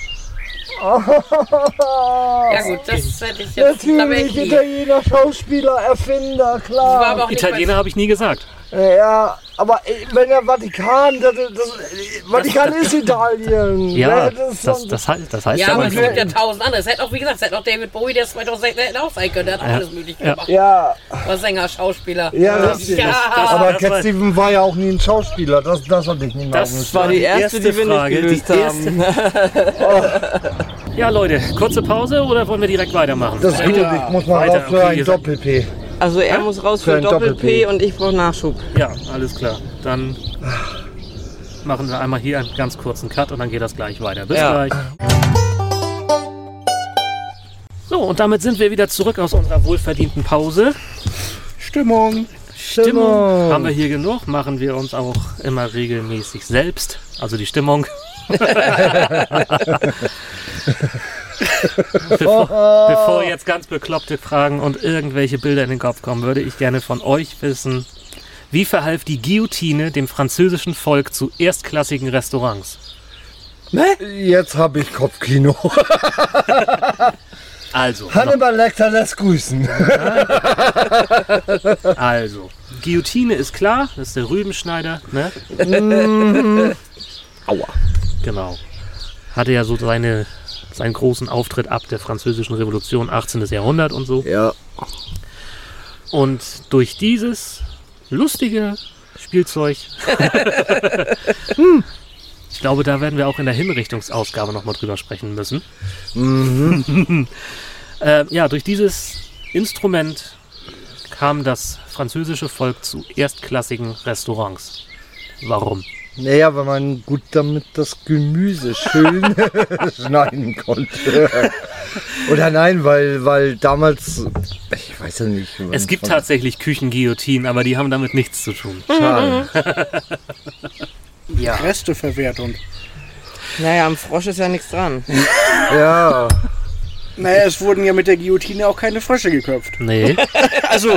Ja gut, das hätte ich jetzt. Da wäre Natürlich, ich nie. Italiener, Schauspieler, Erfinder, Ich war aber klar. auch nicht Italiener habe ich nie gesagt. Ja, aber äh, wenn der Vatikan, das, das, Vatikan ist Italien. Ja, das ist das, sonst- das, heißt, das heißt Ja, aber aber es nicht. gibt ja tausend andere. Es hätte auch, wie gesagt, es hätte auch David Bowie, der zweitausendsechzehn hätte auch sein können. Der hat auch Ja. alles möglich Ja. gemacht. ja, War Sänger, Schauspieler. ja, richtig. Ja. Aber das Cat war- Stevens war ja auch nie ein Schauspieler, das, das hatte ich nicht mehr Das aufgeschrieben. war Die erste, die wir nicht Frage. gelöst die haben. erste. Ja, Leute, kurze Pause oder wollen wir direkt weitermachen? Das ist gut, ich muss mal Weiter, raus für okay, ein ihr seid- Doppel-P. Also er muss raus Für für ein Doppel-P Doppel-P. und ich brauche Nachschub. Ja, alles klar. Dann machen wir einmal hier einen ganz kurzen Cut und dann geht das gleich weiter. Bis Ja. gleich. So, und damit sind wir wieder zurück aus unserer wohlverdienten Pause. Stimmung. Stimmung haben wir hier genug, machen wir uns auch immer regelmäßig selbst, also die Stimmung. bevor, bevor jetzt ganz bekloppte Fragen und irgendwelche Bilder in den Kopf kommen, würde ich gerne von euch wissen, wie verhalf die Guillotine dem französischen Volk zu erstklassigen Restaurants? Jetzt habe ich Kopfkino. Also, noch, Hannibal Lecter lässt grüßen. also, Guillotine ist klar, das ist der Rübenschneider, ne? Aua. Genau. Hatte ja so seine, seinen großen Auftritt ab der französischen Revolution, achtzehnten Jahrhundert und so. Ja. Und durch dieses lustige Spielzeug, hm, ich glaube, da werden wir auch in der Hinrichtungsausgabe nochmal drüber sprechen müssen. äh, ja, durch dieses Instrument kam das französische Volk zu erstklassigen Restaurants. Warum? Naja, wenn man gut damit das Gemüse schön schneiden konnte. Oder nein, weil, weil damals, ich weiß ja nicht. Es gibt tatsächlich Küchenguillotinen, aber die haben damit nichts zu tun. Schade. Ja. Resteverwertung. Naja, am Frosch ist ja nichts dran. Ja. Naja, es wurden ja mit der Guillotine auch keine Frösche geköpft. Nee. Also,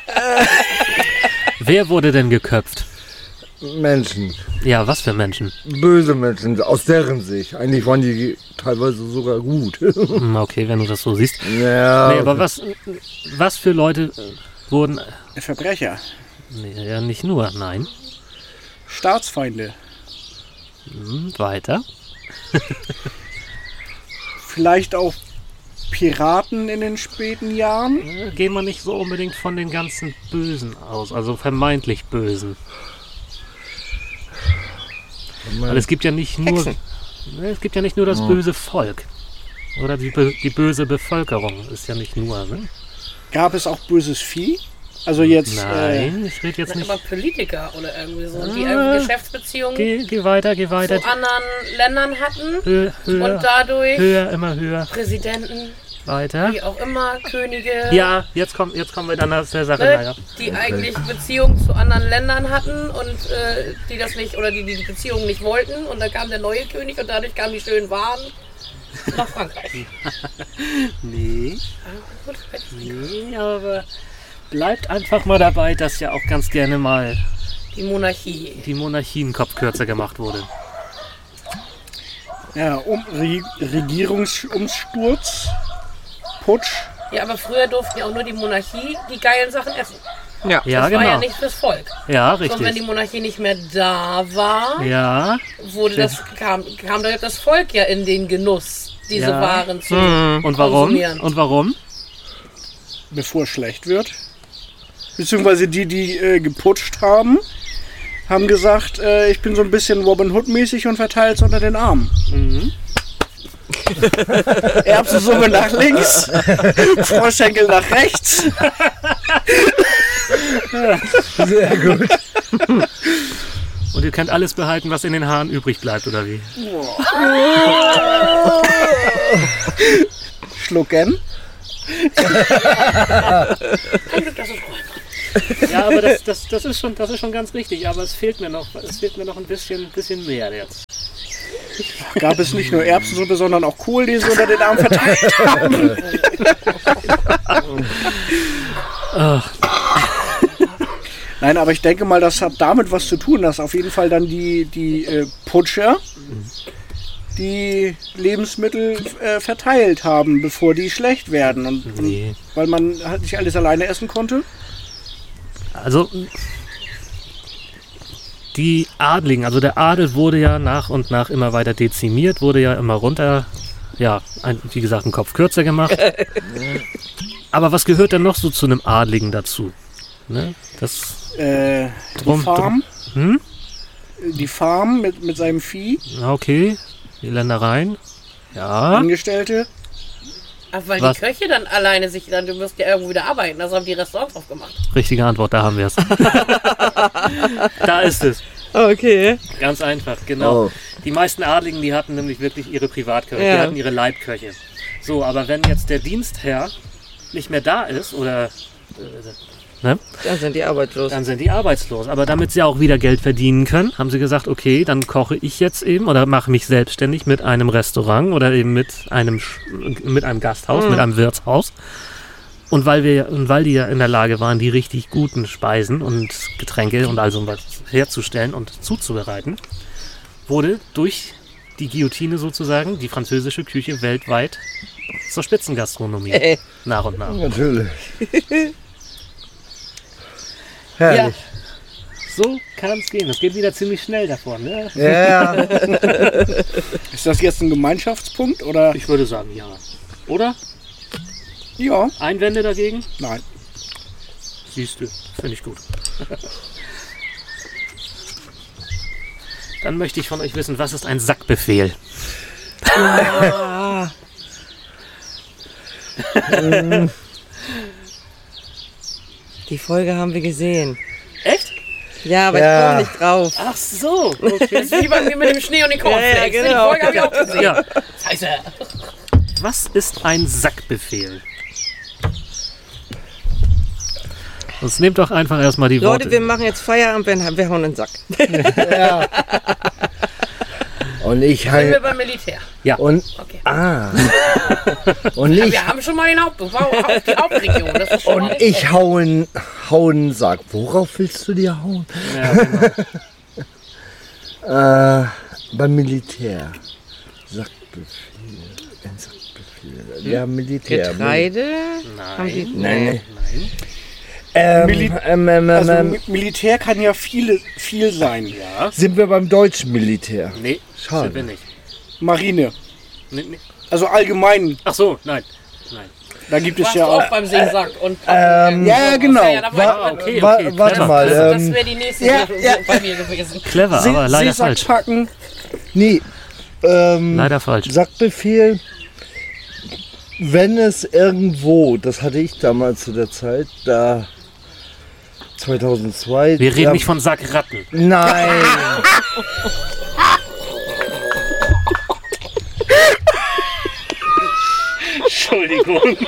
Wer wurde denn geköpft? Menschen. Ja, was für Menschen? Böse Menschen, aus deren Sicht. Eigentlich waren die teilweise sogar gut. Hm, okay, wenn du das so siehst. Ja. Nee, aber was, was für Leute äh, wurden... Verbrecher, Nee, ja, nicht nur, nein. Staatsfeinde, Hm, weiter. vielleicht auch Piraten in den späten Jahren. Äh, Gehen wir nicht so unbedingt von den ganzen Bösen aus, also vermeintlich Bösen. Weil es gibt ja nicht nur... Hexen. Ne, Es gibt ja nicht nur das böse Volk. Oder die, bö- die böse Bevölkerung ist ja nicht nur, ne? Gab es auch böses Vieh? Also jetzt, äh, Nein, ich rede jetzt Na, nicht... aber Politiker oder irgendwie so, die irgendwie Geschäftsbeziehungen Geh, geh weiter, geh weiter. zu anderen Ländern hatten Höher, höher, und dadurch höher, immer höher, Präsidenten, weiter. wie auch immer, Könige, Ja, jetzt, kommt, jetzt kommen wir dann aus der Sache ne, naja. die eigentlich Beziehungen zu anderen Ländern hatten und äh, die das nicht oder die die Beziehungen nicht wollten und dann kam der neue König und dadurch kamen die schönen Waren nach Frankreich. Nee, Gut, nee, aber bleibt einfach mal dabei, dass ja auch ganz gerne mal die Monarchie. die Monarchienkopf kürzer gemacht wurde. ja, um, Re Regierungsumsturz, Putsch. Ja, aber früher durften ja auch nur die Monarchie die geilen Sachen essen. Ja. Ja, Das genau. war ja nicht fürs Volk. Ja, Und wenn die richtig. Monarchie nicht mehr da war, Ja, wurde das, kam, kam da das Volk ja in den Genuss, diese Ja. Waren zu und warum? konsumieren. Und warum? Bevor es schlecht wird. Beziehungsweise die, die äh, geputscht haben, haben gesagt, äh, ich bin so ein bisschen Robin Hood mäßig und verteile es unter den Armen. Erbsensuppe nach links, Froschschenkel nach rechts. Sehr gut. Und ihr könnt alles behalten, was in den Haaren übrig bleibt, oder wie? Schlucken. Ja, aber das, das, das, ist schon, das ist schon ganz richtig. Aber es fehlt mir noch, es fehlt mir noch ein bisschen, bisschen mehr jetzt. Gab es nicht nur Erbsensuppe, sondern auch Kohl, die sie unter den Arm verteilt haben. Ach. Nein, aber ich denke mal, das hat damit was zu tun, dass auf jeden Fall dann die, die äh, Putscher die Lebensmittel äh, verteilt haben, bevor die schlecht werden. Und, Nee. und weil man halt nicht alles alleine essen konnte. Also die Adligen, also der Adel wurde ja nach und nach immer weiter dezimiert, wurde ja immer runter, ja, ein, wie gesagt, einen Kopf kürzer gemacht. Aber was gehört denn noch so zu einem Adligen dazu? Ne? Das, Äh, Drum- die Farm, hm? die Farm mit, mit seinem Vieh, Na, okay, die Ländereien. Ja, Angestellte. Ach, weil Was? die Köche dann alleine sich dann, du musst ja irgendwo wieder arbeiten, also haben die Restaurants aufgemacht. richtige Antwort, da haben wir es. Da ist es. Okay. Ganz einfach, genau. Oh. Die meisten Adligen, die hatten nämlich wirklich ihre Privatköche, Ja. die hatten ihre Leibköche. So, aber wenn jetzt der Dienstherr nicht mehr da ist oder äh, ne, Dann sind die arbeitslos. dann sind die arbeitslos. Aber damit sie auch wieder Geld verdienen können, haben sie gesagt, okay, dann koche ich jetzt eben oder mache mich selbstständig mit einem Restaurant oder eben mit einem, Sch- mit einem Gasthaus, Mhm. mit einem Wirtshaus. Und weil wir und weil die ja in der Lage waren, die richtig guten Speisen und Getränke und also was herzustellen und zuzubereiten, wurde durch die Guillotine sozusagen die französische Küche weltweit zur Spitzengastronomie Äh. nach und nach. Natürlich. Herrlich. So kann es gehen. Es geht wieder ziemlich schnell davon. Ne? Ja. Ist das jetzt ein Gemeinschaftspunkt oder? Ich würde sagen, ja. Oder? Ja, Einwände dagegen? nein. Siehst du, finde ich gut. Dann möchte ich von euch wissen, was ist ein Sackbefehl? Ah. Die Folge haben wir gesehen. Echt? Ja, aber Ja. ich komme nicht drauf. Ach so. Das ist wie bei mir mit dem Schnee und den Cornflakes. Ja, ja, genau. Die Folge habe ich auch gesehen. Ja. Scheiße. Was ist ein Sackbefehl? Sonst nehmt doch einfach erstmal die Leute, Worte. wir machen jetzt Feierabend, wir, wir hauen den Sack. Ja. Und ich Sind wir halt. beim Militär. Und. Okay. Ah. Und ich. Wir haben schon mal den Haupt, die Hauptregion. Das ist schon Und mal ich hauen, hauen Sack. Worauf willst du dir hauen? Ja, genau. Äh, beim Militär. Sackbefehl. Ein Sackbefehl. Ja, Militär. Getreide? Haben die, Nein. Nein. Nein. Ähm, Mili- ähm, ähm, Also ähm, Mi- Militär kann ja viele, viel sein. Ja. sind wir beim deutschen Militär? Nee, Schade. sind wir nicht. Marine. Nee, nee. Also allgemein, Ach so, nein. Nein. da gibt es warst ja du auch. auch beim Seesack. Und Ähm, Ja, genau. Ja, da war Ah, ich- okay, wa- okay. warte clever. mal. Das Ähm, wäre die nächste Ja, so ja. bei mir gewesen. Clever, See- aber leider Seesack falsch. packen. nee. Ähm, Leider falsch. Sackbefehl. Wenn es irgendwo, das hatte ich damals zu der Zeit, da zweitausendzwei. Wir reden da, nicht von Sackratten. Nein. Entschuldigung.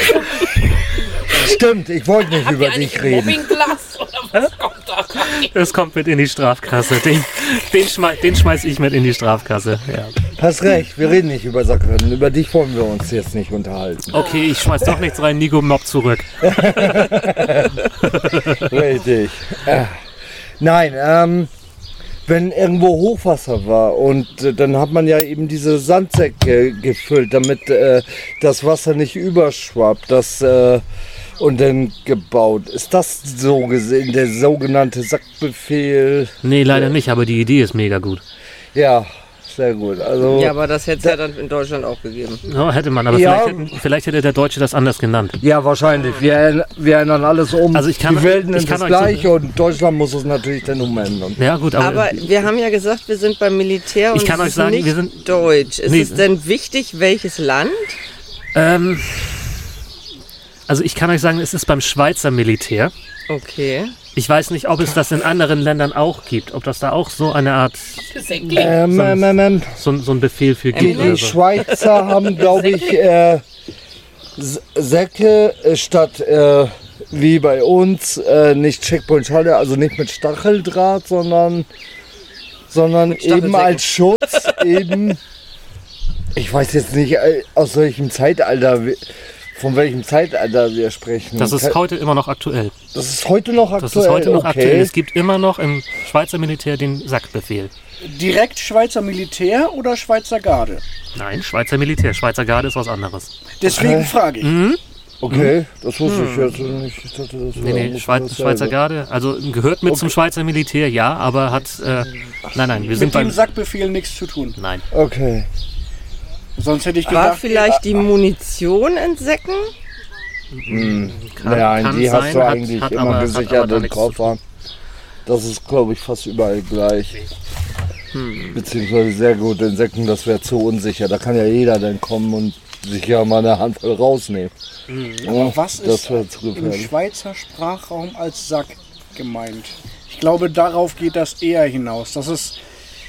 Stimmt, ich wollte nicht über dich reden. Mobbingglas oder was kommt da rein? Das kommt mit in die Strafkasse. Den, den, schmei den schmeiß ich mit in die Strafkasse. Ja. Hast recht, wir reden nicht über Sackrennen. Über dich wollen wir uns jetzt nicht unterhalten. Okay, ich schmeiß doch nichts rein. Nico mobbt zurück. Richtig. Äh, nein, ähm, wenn irgendwo Hochwasser war und äh, dann hat man ja eben diese Sandsäcke gefüllt, damit äh, das Wasser nicht überschwappt, das äh, und dann gebaut. Ist das so gesehen der sogenannte Sackbefehl? Nee, leider nicht, aber die Idee ist mega gut. Ja, sehr gut. Also, Ja, aber das hätte es ja dann in Deutschland auch gegeben. Ja, hätte man, aber Ja. vielleicht, hätten, vielleicht hätte der Deutsche das anders genannt. ja, wahrscheinlich. Wir, wir ändern alles um. Also ich kann- Die Welten ich sind kann das euch so- gleiche und Deutschland muss es natürlich dann umändern. Ja gut, aber, Aber wir haben ja gesagt, wir sind beim Militär und Ich kann es euch ist sagen, nicht wir sind- deutsch. Ist Nee. es denn wichtig, welches Land? ähm, also ich kann euch sagen, es ist beim Schweizer Militär. Okay. Ich weiß nicht, ob es das in anderen Ländern auch gibt, ob das da auch so eine Art, Säckling. Ähm, ähm, ähm, ähm, so, so ein Befehl für die, gibt. die Oder so. Schweizer haben, glaube ich, äh, S- Säcke äh, statt äh, wie bei uns äh, nicht Checkpoint-Schalle, also nicht mit Stacheldraht, sondern, sondern eben als Schutz, eben, ich weiß jetzt nicht, äh, aus welchem Zeitalter, wir- von welchem Zeitalter wir sprechen. Das ist heute immer noch aktuell. Das ist heute noch aktuell. Das ist heute noch okay. aktuell. Es gibt immer noch im Schweizer Militär den Sackbefehl. Direkt Schweizer Militär oder Schweizer Garde? Nein, Schweizer Militär. Schweizer Garde ist was anderes. Deswegen frage ich. Okay, das wusste ich jetzt nicht. Ich dachte, das Nee, wäre nee, ungefähr Schweiz, dasselbe. Schweizer Garde. Also gehört mit zum Schweizer Militär, ja, aber hat. Äh, nein, nein, wir sind Mit dem beim. Sackbefehl nichts zu tun. Nein. Okay. Sonst hätte ich War gedacht, vielleicht die Munition in Säcken? Kann, Nein, kann die hast sein, du hat- eigentlich hat immer aber- hat gesichert aber da im nichts zu tun. Koffer. Das ist, glaube ich, fast überall gleich. Hm. Beziehungsweise sehr gut, Insekten, das wäre zu unsicher. Da kann ja jeder dann kommen und sich ja mal eine Handvoll rausnehmen. Ja, was das ist wäre zu im gefährlich. Schweizer Sprachraum als Sack gemeint? Ich glaube, darauf geht das eher hinaus. Dass es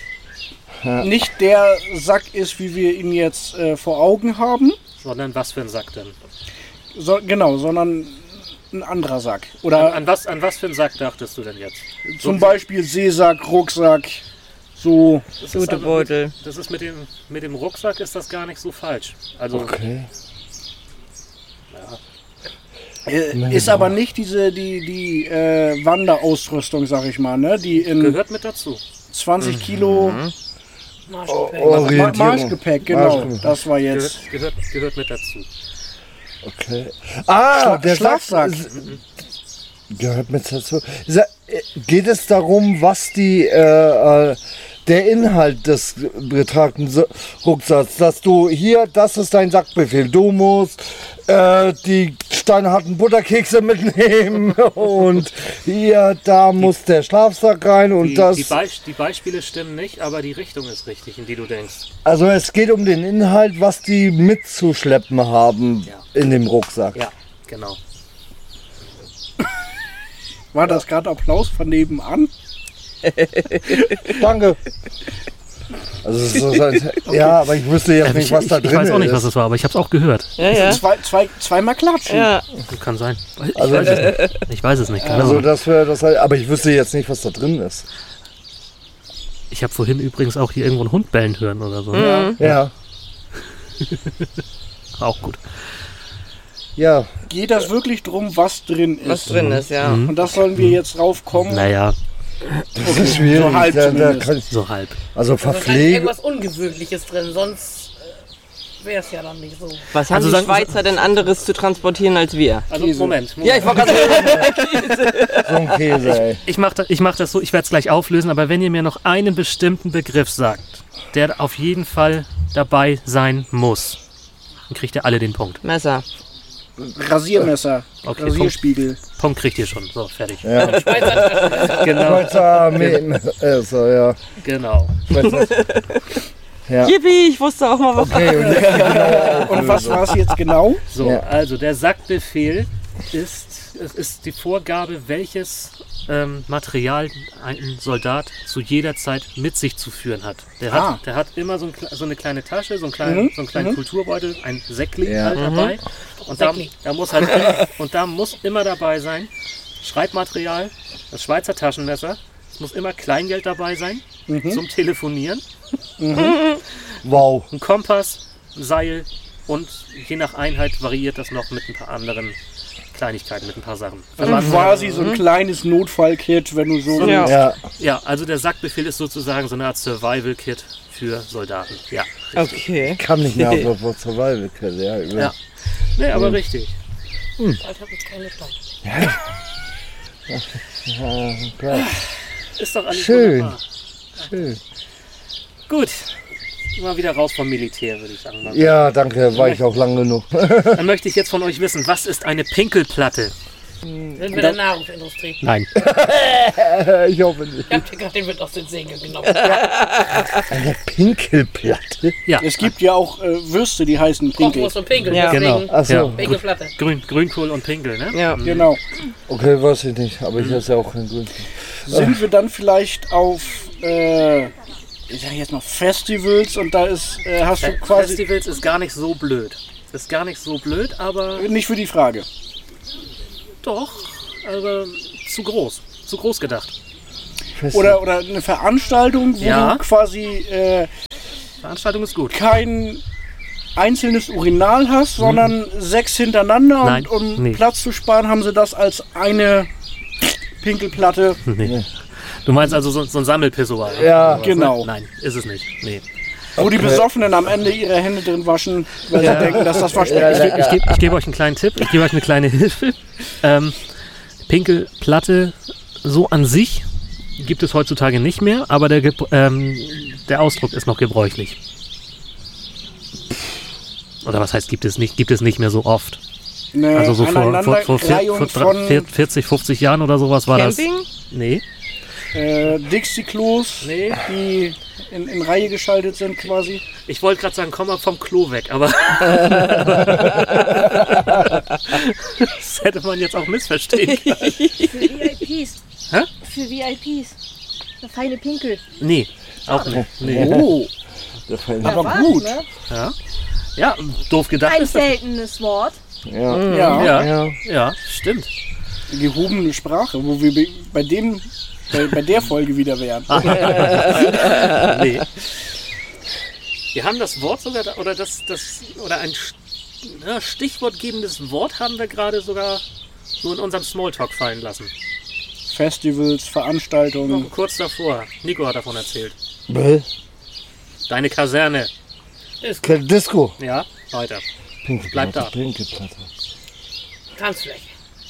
nicht der Sack ist, wie wir ihn jetzt äh, vor Augen haben. Sondern was für ein Sack denn? So, genau, sondern ein anderer Sack. An, Oder an, was, an was für einen Sack dachtest du denn jetzt? zum Beispiel Seesack, Rucksack, so. Das ist Jutebeutel. mit, das ist mit dem, mit dem Rucksack ist das gar nicht so falsch. Also Okay. Äh, ist aber nicht diese die, die äh, Wanderausrüstung, sag ich mal, ne? Die in gehört mit dazu. zwanzig Kilo Marschgepäck. Ma Orientierung. Marschgepäck, genau. Marschgepäck. Das war jetzt. Gehört, gehört, gehört mit dazu. Okay. Ah, Schla der Schlafsack. Sack gehört mit dazu. Sa- äh, Geht es darum, was die äh, äh, der Inhalt des betragten So- Rucksacks, dass du hier, das ist dein Sackbefehl, du musst äh, die steinharten Butterkekse mitnehmen und hier, da muss der Schlafsack rein und Die, das. die, Beis die Beispiele stimmen nicht, aber die Richtung ist richtig, in die du denkst. Also es geht um den Inhalt, was die mitzuschleppen haben Ja. in dem Rucksack. Ja, genau. War das gerade Applaus von nebenan? Danke. Also es ist so, ja, aber ich wüsste jetzt nicht, ich, was da ich, drin ich weiß auch nicht, ist. was es war, aber ich habe es auch gehört. Ja, ja. Zwei, zwei, zweimal klatschen. Ja, Kann sein. Ich, Also- weiß, es nicht. ich weiß es nicht. Keine Also Ahnung. das wäre das halt, aber ich wüsste jetzt nicht, was da drin ist. Ich habe vorhin übrigens auch hier irgendwo einen Hund bellen hören oder so. Ja, Auch gut. ja. Geht das wirklich drum, was drin ist? was drin ist, ja. Und das sollen wir jetzt raufkommen. Naja, Das ist schwierig. so halb da, da zumindest. kann, so halb. also Da ist wahrscheinlich Verpflegung. irgendwas Ungewöhnliches drin, sonst äh, wäre es ja dann nicht so. Was haben Also die sagen- Schweizer denn anderes zu transportieren als wir? Also Moment. Moment. Ja, ich wollte gerade So ein Käse, ey. Ich mache das, ich mach das so, ich werde es gleich auflösen, aber wenn ihr mir noch einen bestimmten Begriff sagt, der auf jeden Fall dabei sein muss, dann kriegt ihr alle den Punkt. Messer. Rasiermesser, Okay, Rasierspiegel. Punkt kriegt ihr schon. So, fertig. Ja. Genau, Schweizer Armee. äh, so, ja. genau. Schweizer. Ja. Yippie, ich wusste auch mal was. Okay, und jetzt genau. Und was war es jetzt genau? So, Ja. also der Sackbefehl ist, es ist die Vorgabe, welches ähm, Material ein Soldat zu jeder Zeit mit sich zu führen hat. Der hat, Ah. der hat immer so, ein, kle- so eine kleine Tasche, so einen kleinen, Mhm. so einen kleinen Kulturbeutel, ein Säckling Ja. halt dabei. Und da, Säckling. da muss halt immer, und da muss immer dabei sein Schreibmaterial, das Schweizer Taschenmesser. Es muss immer Kleingeld dabei sein zum Telefonieren, Wow. ein Kompass, ein Seil und je nach Einheit variiert das noch mit ein paar anderen Kleinigkeiten, mit ein paar Sachen. Also quasi so ein kleines Notfallkit, wenn du so. Ja. Ja. Ja, also der Sackbefehl ist sozusagen so eine Art Survival-Kit für Soldaten. Ja, richtig. Okay. Kann nicht mehr auf auf Survival Kit, ja. Über. Ja. Nee, aber richtig. Ich habe jetzt keine Zeit. Ja, klar. Ist doch alles Schön. wunderbar. Schön. Gut, mal wieder raus vom Militär, würde ich sagen. Ja, danke, war ich auch lang genug. Dann möchte ich jetzt von euch wissen, was ist eine Pinkelplatte? Sind wir der Nahrungsindustrie? Nein. Ich hoffe nicht. Ich hab dir gerade den Wind aus den Segeln genommen. Eine Pinkelplatte? Ja. Es gibt ja auch äh, Würste, die heißen Pinkel. Kochwurst und Pinkel. Ja. Genau. Deswegen Achso, Ja. Pinkelplatte. Grün, Grünkohl und Pinkel, ne? Ja. Genau. okay, weiß ich nicht, aber ich esse ja auch kein Grün. Sind wir dann vielleicht auf, äh, ich sag jetzt mal Festivals und da ist, äh, hast du quasi, Festivals ist gar nicht so blöd. Ist gar nicht so blöd, aber nicht für die Frage. doch, aber zu groß. Zu groß gedacht. Oder, oder eine Veranstaltung, wo Ja. du quasi äh, Veranstaltung ist gut. kein einzelnes Urinal hast, sondern sechs hintereinander Nein, und um nee. Platz zu sparen, haben sie das als eine Pinkelplatte. Nee. Du meinst also so, so ein Sammelpissoir? Ja, oder was, genau. Ne? Nein, ist es nicht. Nee. Wo die Besoffenen am Ende ihre Hände drin waschen, weil Ja. sie denken, dass das Waschbecken ist. Ich, ich, gebe, ich gebe euch einen kleinen Tipp, ich gebe euch eine kleine Hilfe. Ähm, Pinkelplatte so an sich gibt es heutzutage nicht mehr, aber der, Gebr- ähm, der Ausdruck ist noch gebräuchlich. Oder was heißt gibt es nicht? Gibt es nicht mehr so oft. Eine Also so vor, vor, vor vier, Aneinanderreihung vor von vierzig, fünfzig Jahren oder sowas war Camping? das. Nee. äh, Dixie-Klos, Nee. die in, in Reihe geschaltet sind quasi. Ich wollte gerade sagen, komm mal vom Klo weg, aber das hätte man jetzt auch missverstehen können. Für V I Ps. Hä? Für V I Ps. Eine feine Pinkel. Nee, auch nicht. Nee. Oh, Der Fall- aber Was, gut. Ne? Ja. ja, doof gedacht Ein ist das. seltenes Wort. Ja. Ja, Ja, Ja. ja, stimmt. gehobene Sprache, wo wir be- bei dem, bei, bei der Folge wieder wären. Nee. Wir haben das Wort sogar, da- oder das, das, oder ein St- ja, stichwortgebendes Wort haben wir gerade sogar so in unserem Smalltalk fallen lassen. Festivals, Veranstaltungen. Noch kurz davor. Nico hat davon erzählt. Bäh. Deine Kaserne. Ke- Disco. Ja, weiter. Pinkelplatte. Bleib da. Pinkelplatte. Tanzfläche.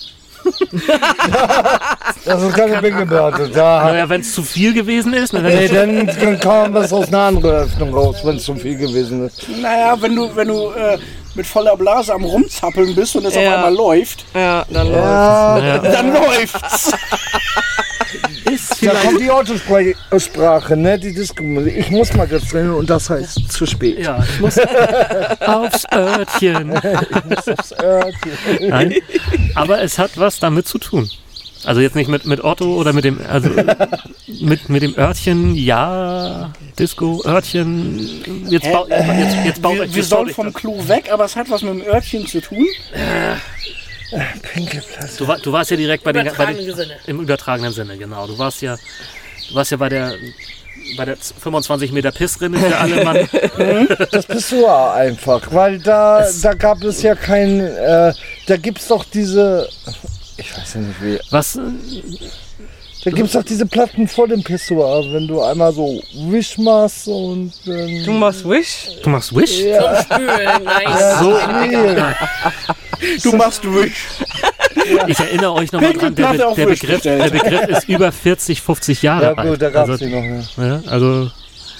Das ist keine Pinkelplatte. Da hat Naja, wenn es zu viel gewesen ist, ne, Nee, dann, dann dann kam was aus einer anderen Öffnung raus, wenn es zu viel gewesen ist. Naja, wenn du, wenn du äh, mit voller Blase am Rumzappeln bist und es Ja. auf einmal läuft, Ja, dann Ja, ja, dann läuft's. ist da vielleicht. kommt die Autosprache, ne? Die Disco. Ich muss mal jetzt drin und das heißt zu spät. Ja, ich muss aufs Örtchen. Das Örtchen. Nein, aber es hat was damit zu tun. Also jetzt nicht mit, mit Otto oder mit dem, also mit, mit dem Örtchen, ja, Disco, Örtchen, jetzt, Hä? bau, jetzt, jetzt baut Wir, euch wir das sollen durch. vom Klo weg, aber es hat was mit dem Örtchen zu tun. Pinkelplatte. Du, war, du warst ja direkt bei den, bei Übertragenen den Sinne. im übertragenen Sinne, genau. Du warst ja, du warst ja bei der bei der fünfundzwanzig Meter Pissrinne für alle Mann. Das Pissoir einfach, weil da, da gab es ja kein, äh, da gibt es doch diese, ich weiß ja nicht wie, Was? äh, da gibt es doch diese Platten vor dem Pissoir, wenn du einmal so Wisch machst und dann... Du machst Wish? Du machst Wish? Ja, Spülen, nein. So, Du machst Wish. ich erinnere euch nochmal dran, der, Pinkelplatte Be auf der, Wish Begriff, bestellt. der Begriff ist über vierzig, fünfzig Jahre ja alt. gut, da gab es also, die noch. Ja. ja, also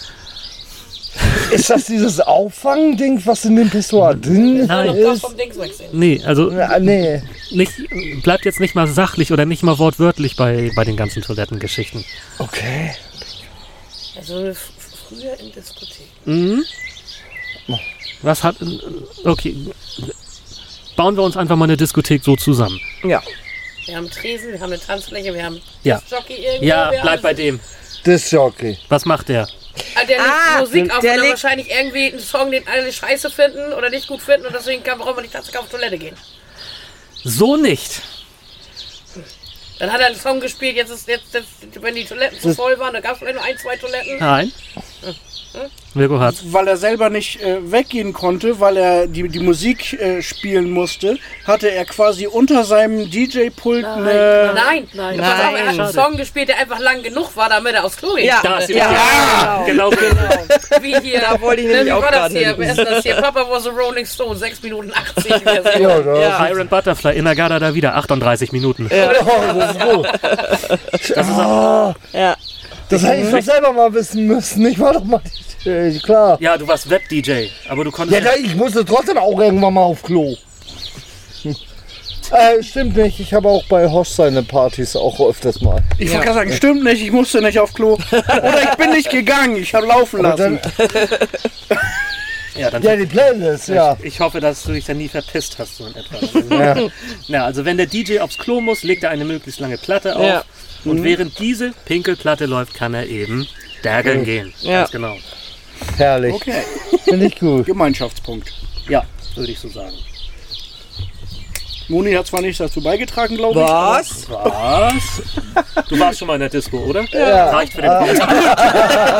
Ist das dieses Auffangding, was in dem Pissoir drin Nein. Das ist? vom Dings wechseln. nee, also Ja, nee. nicht, bleibt jetzt nicht mal sachlich oder nicht mal wortwörtlich bei, bei den ganzen Toilettengeschichten. Okay. Also f- früher in Diskotheken. Mhm. Was hat. Okay. Bauen wir uns einfach mal eine Diskothek so zusammen. Ja. Wir haben Tresen, wir haben eine Tanzfläche, wir haben Ja. Jockey irgendwo. Ja, wir bleib haben, bei dem. Disc-Jockey. Was macht der? Ah, der legt Ah, Musik auf der und dann legt- wahrscheinlich irgendwie einen Song, den alle scheiße finden oder nicht gut finden und deswegen kann, brauchen wir nicht tatsächlich auf Toilette gehen. So nicht. Dann hat er einen Song gespielt, jetzt ist jetzt, jetzt wenn die Toiletten zu voll waren, da gab es vielleicht nur ein, zwei Toiletten. Nein. Mirko hat's. Weil er selber nicht äh, weggehen konnte, weil er die, die Musik äh, spielen musste, hatte er quasi unter seinem D J-Pult eine... Nein, Nein, Pass auf, er hat einen schade. Song gespielt, der einfach lang genug war, damit er aufs Klo gehen Ja, konnte. ja, Ja, genau. Wie hier. Da wollte ich ne, nämlich wie auch war das gerade hier? hin. Wer ist das hier? Papa was a Rolling Stone, sechs Minuten achtzig. Version. Ja, da Ja. Iron Butterfly, Inagada da wieder, achtunddreißig Minuten. Oh, das ist gut. Das ist auch, Ja. Das hätte ich doch selber mal wissen müssen. Ich war doch mal D J, klar. Ja, du warst Web-D J, aber du konntest... Ja, da, ich musste trotzdem auch irgendwann mal auf Klo. Hm. Äh, stimmt nicht. Ich habe auch bei Hosch seine Partys auch öfters mal. Ich wollte gerade sagen, stimmt nicht, ich musste nicht auf Klo. Oder ich bin nicht gegangen, ich habe laufen Aber lassen. ja, dann Ja, die Playlist, ja. Ich, ich hoffe, dass du dich dann nie verpisst hast, so in etwa. Ja. Ja, also wenn der D J aufs Klo muss, legt er eine möglichst lange Platte auf. Ja. Und während diese Pinkelplatte läuft, kann er eben dageln gehen. Ja. Ganz genau. Herrlich. Okay, Finde ich gut. Gemeinschaftspunkt. Ja, würde ich so sagen. Moni hat zwar nichts dazu beigetragen, glaube ich. Was? Was? Du warst schon mal in der Disco, oder? Ja. Reicht für den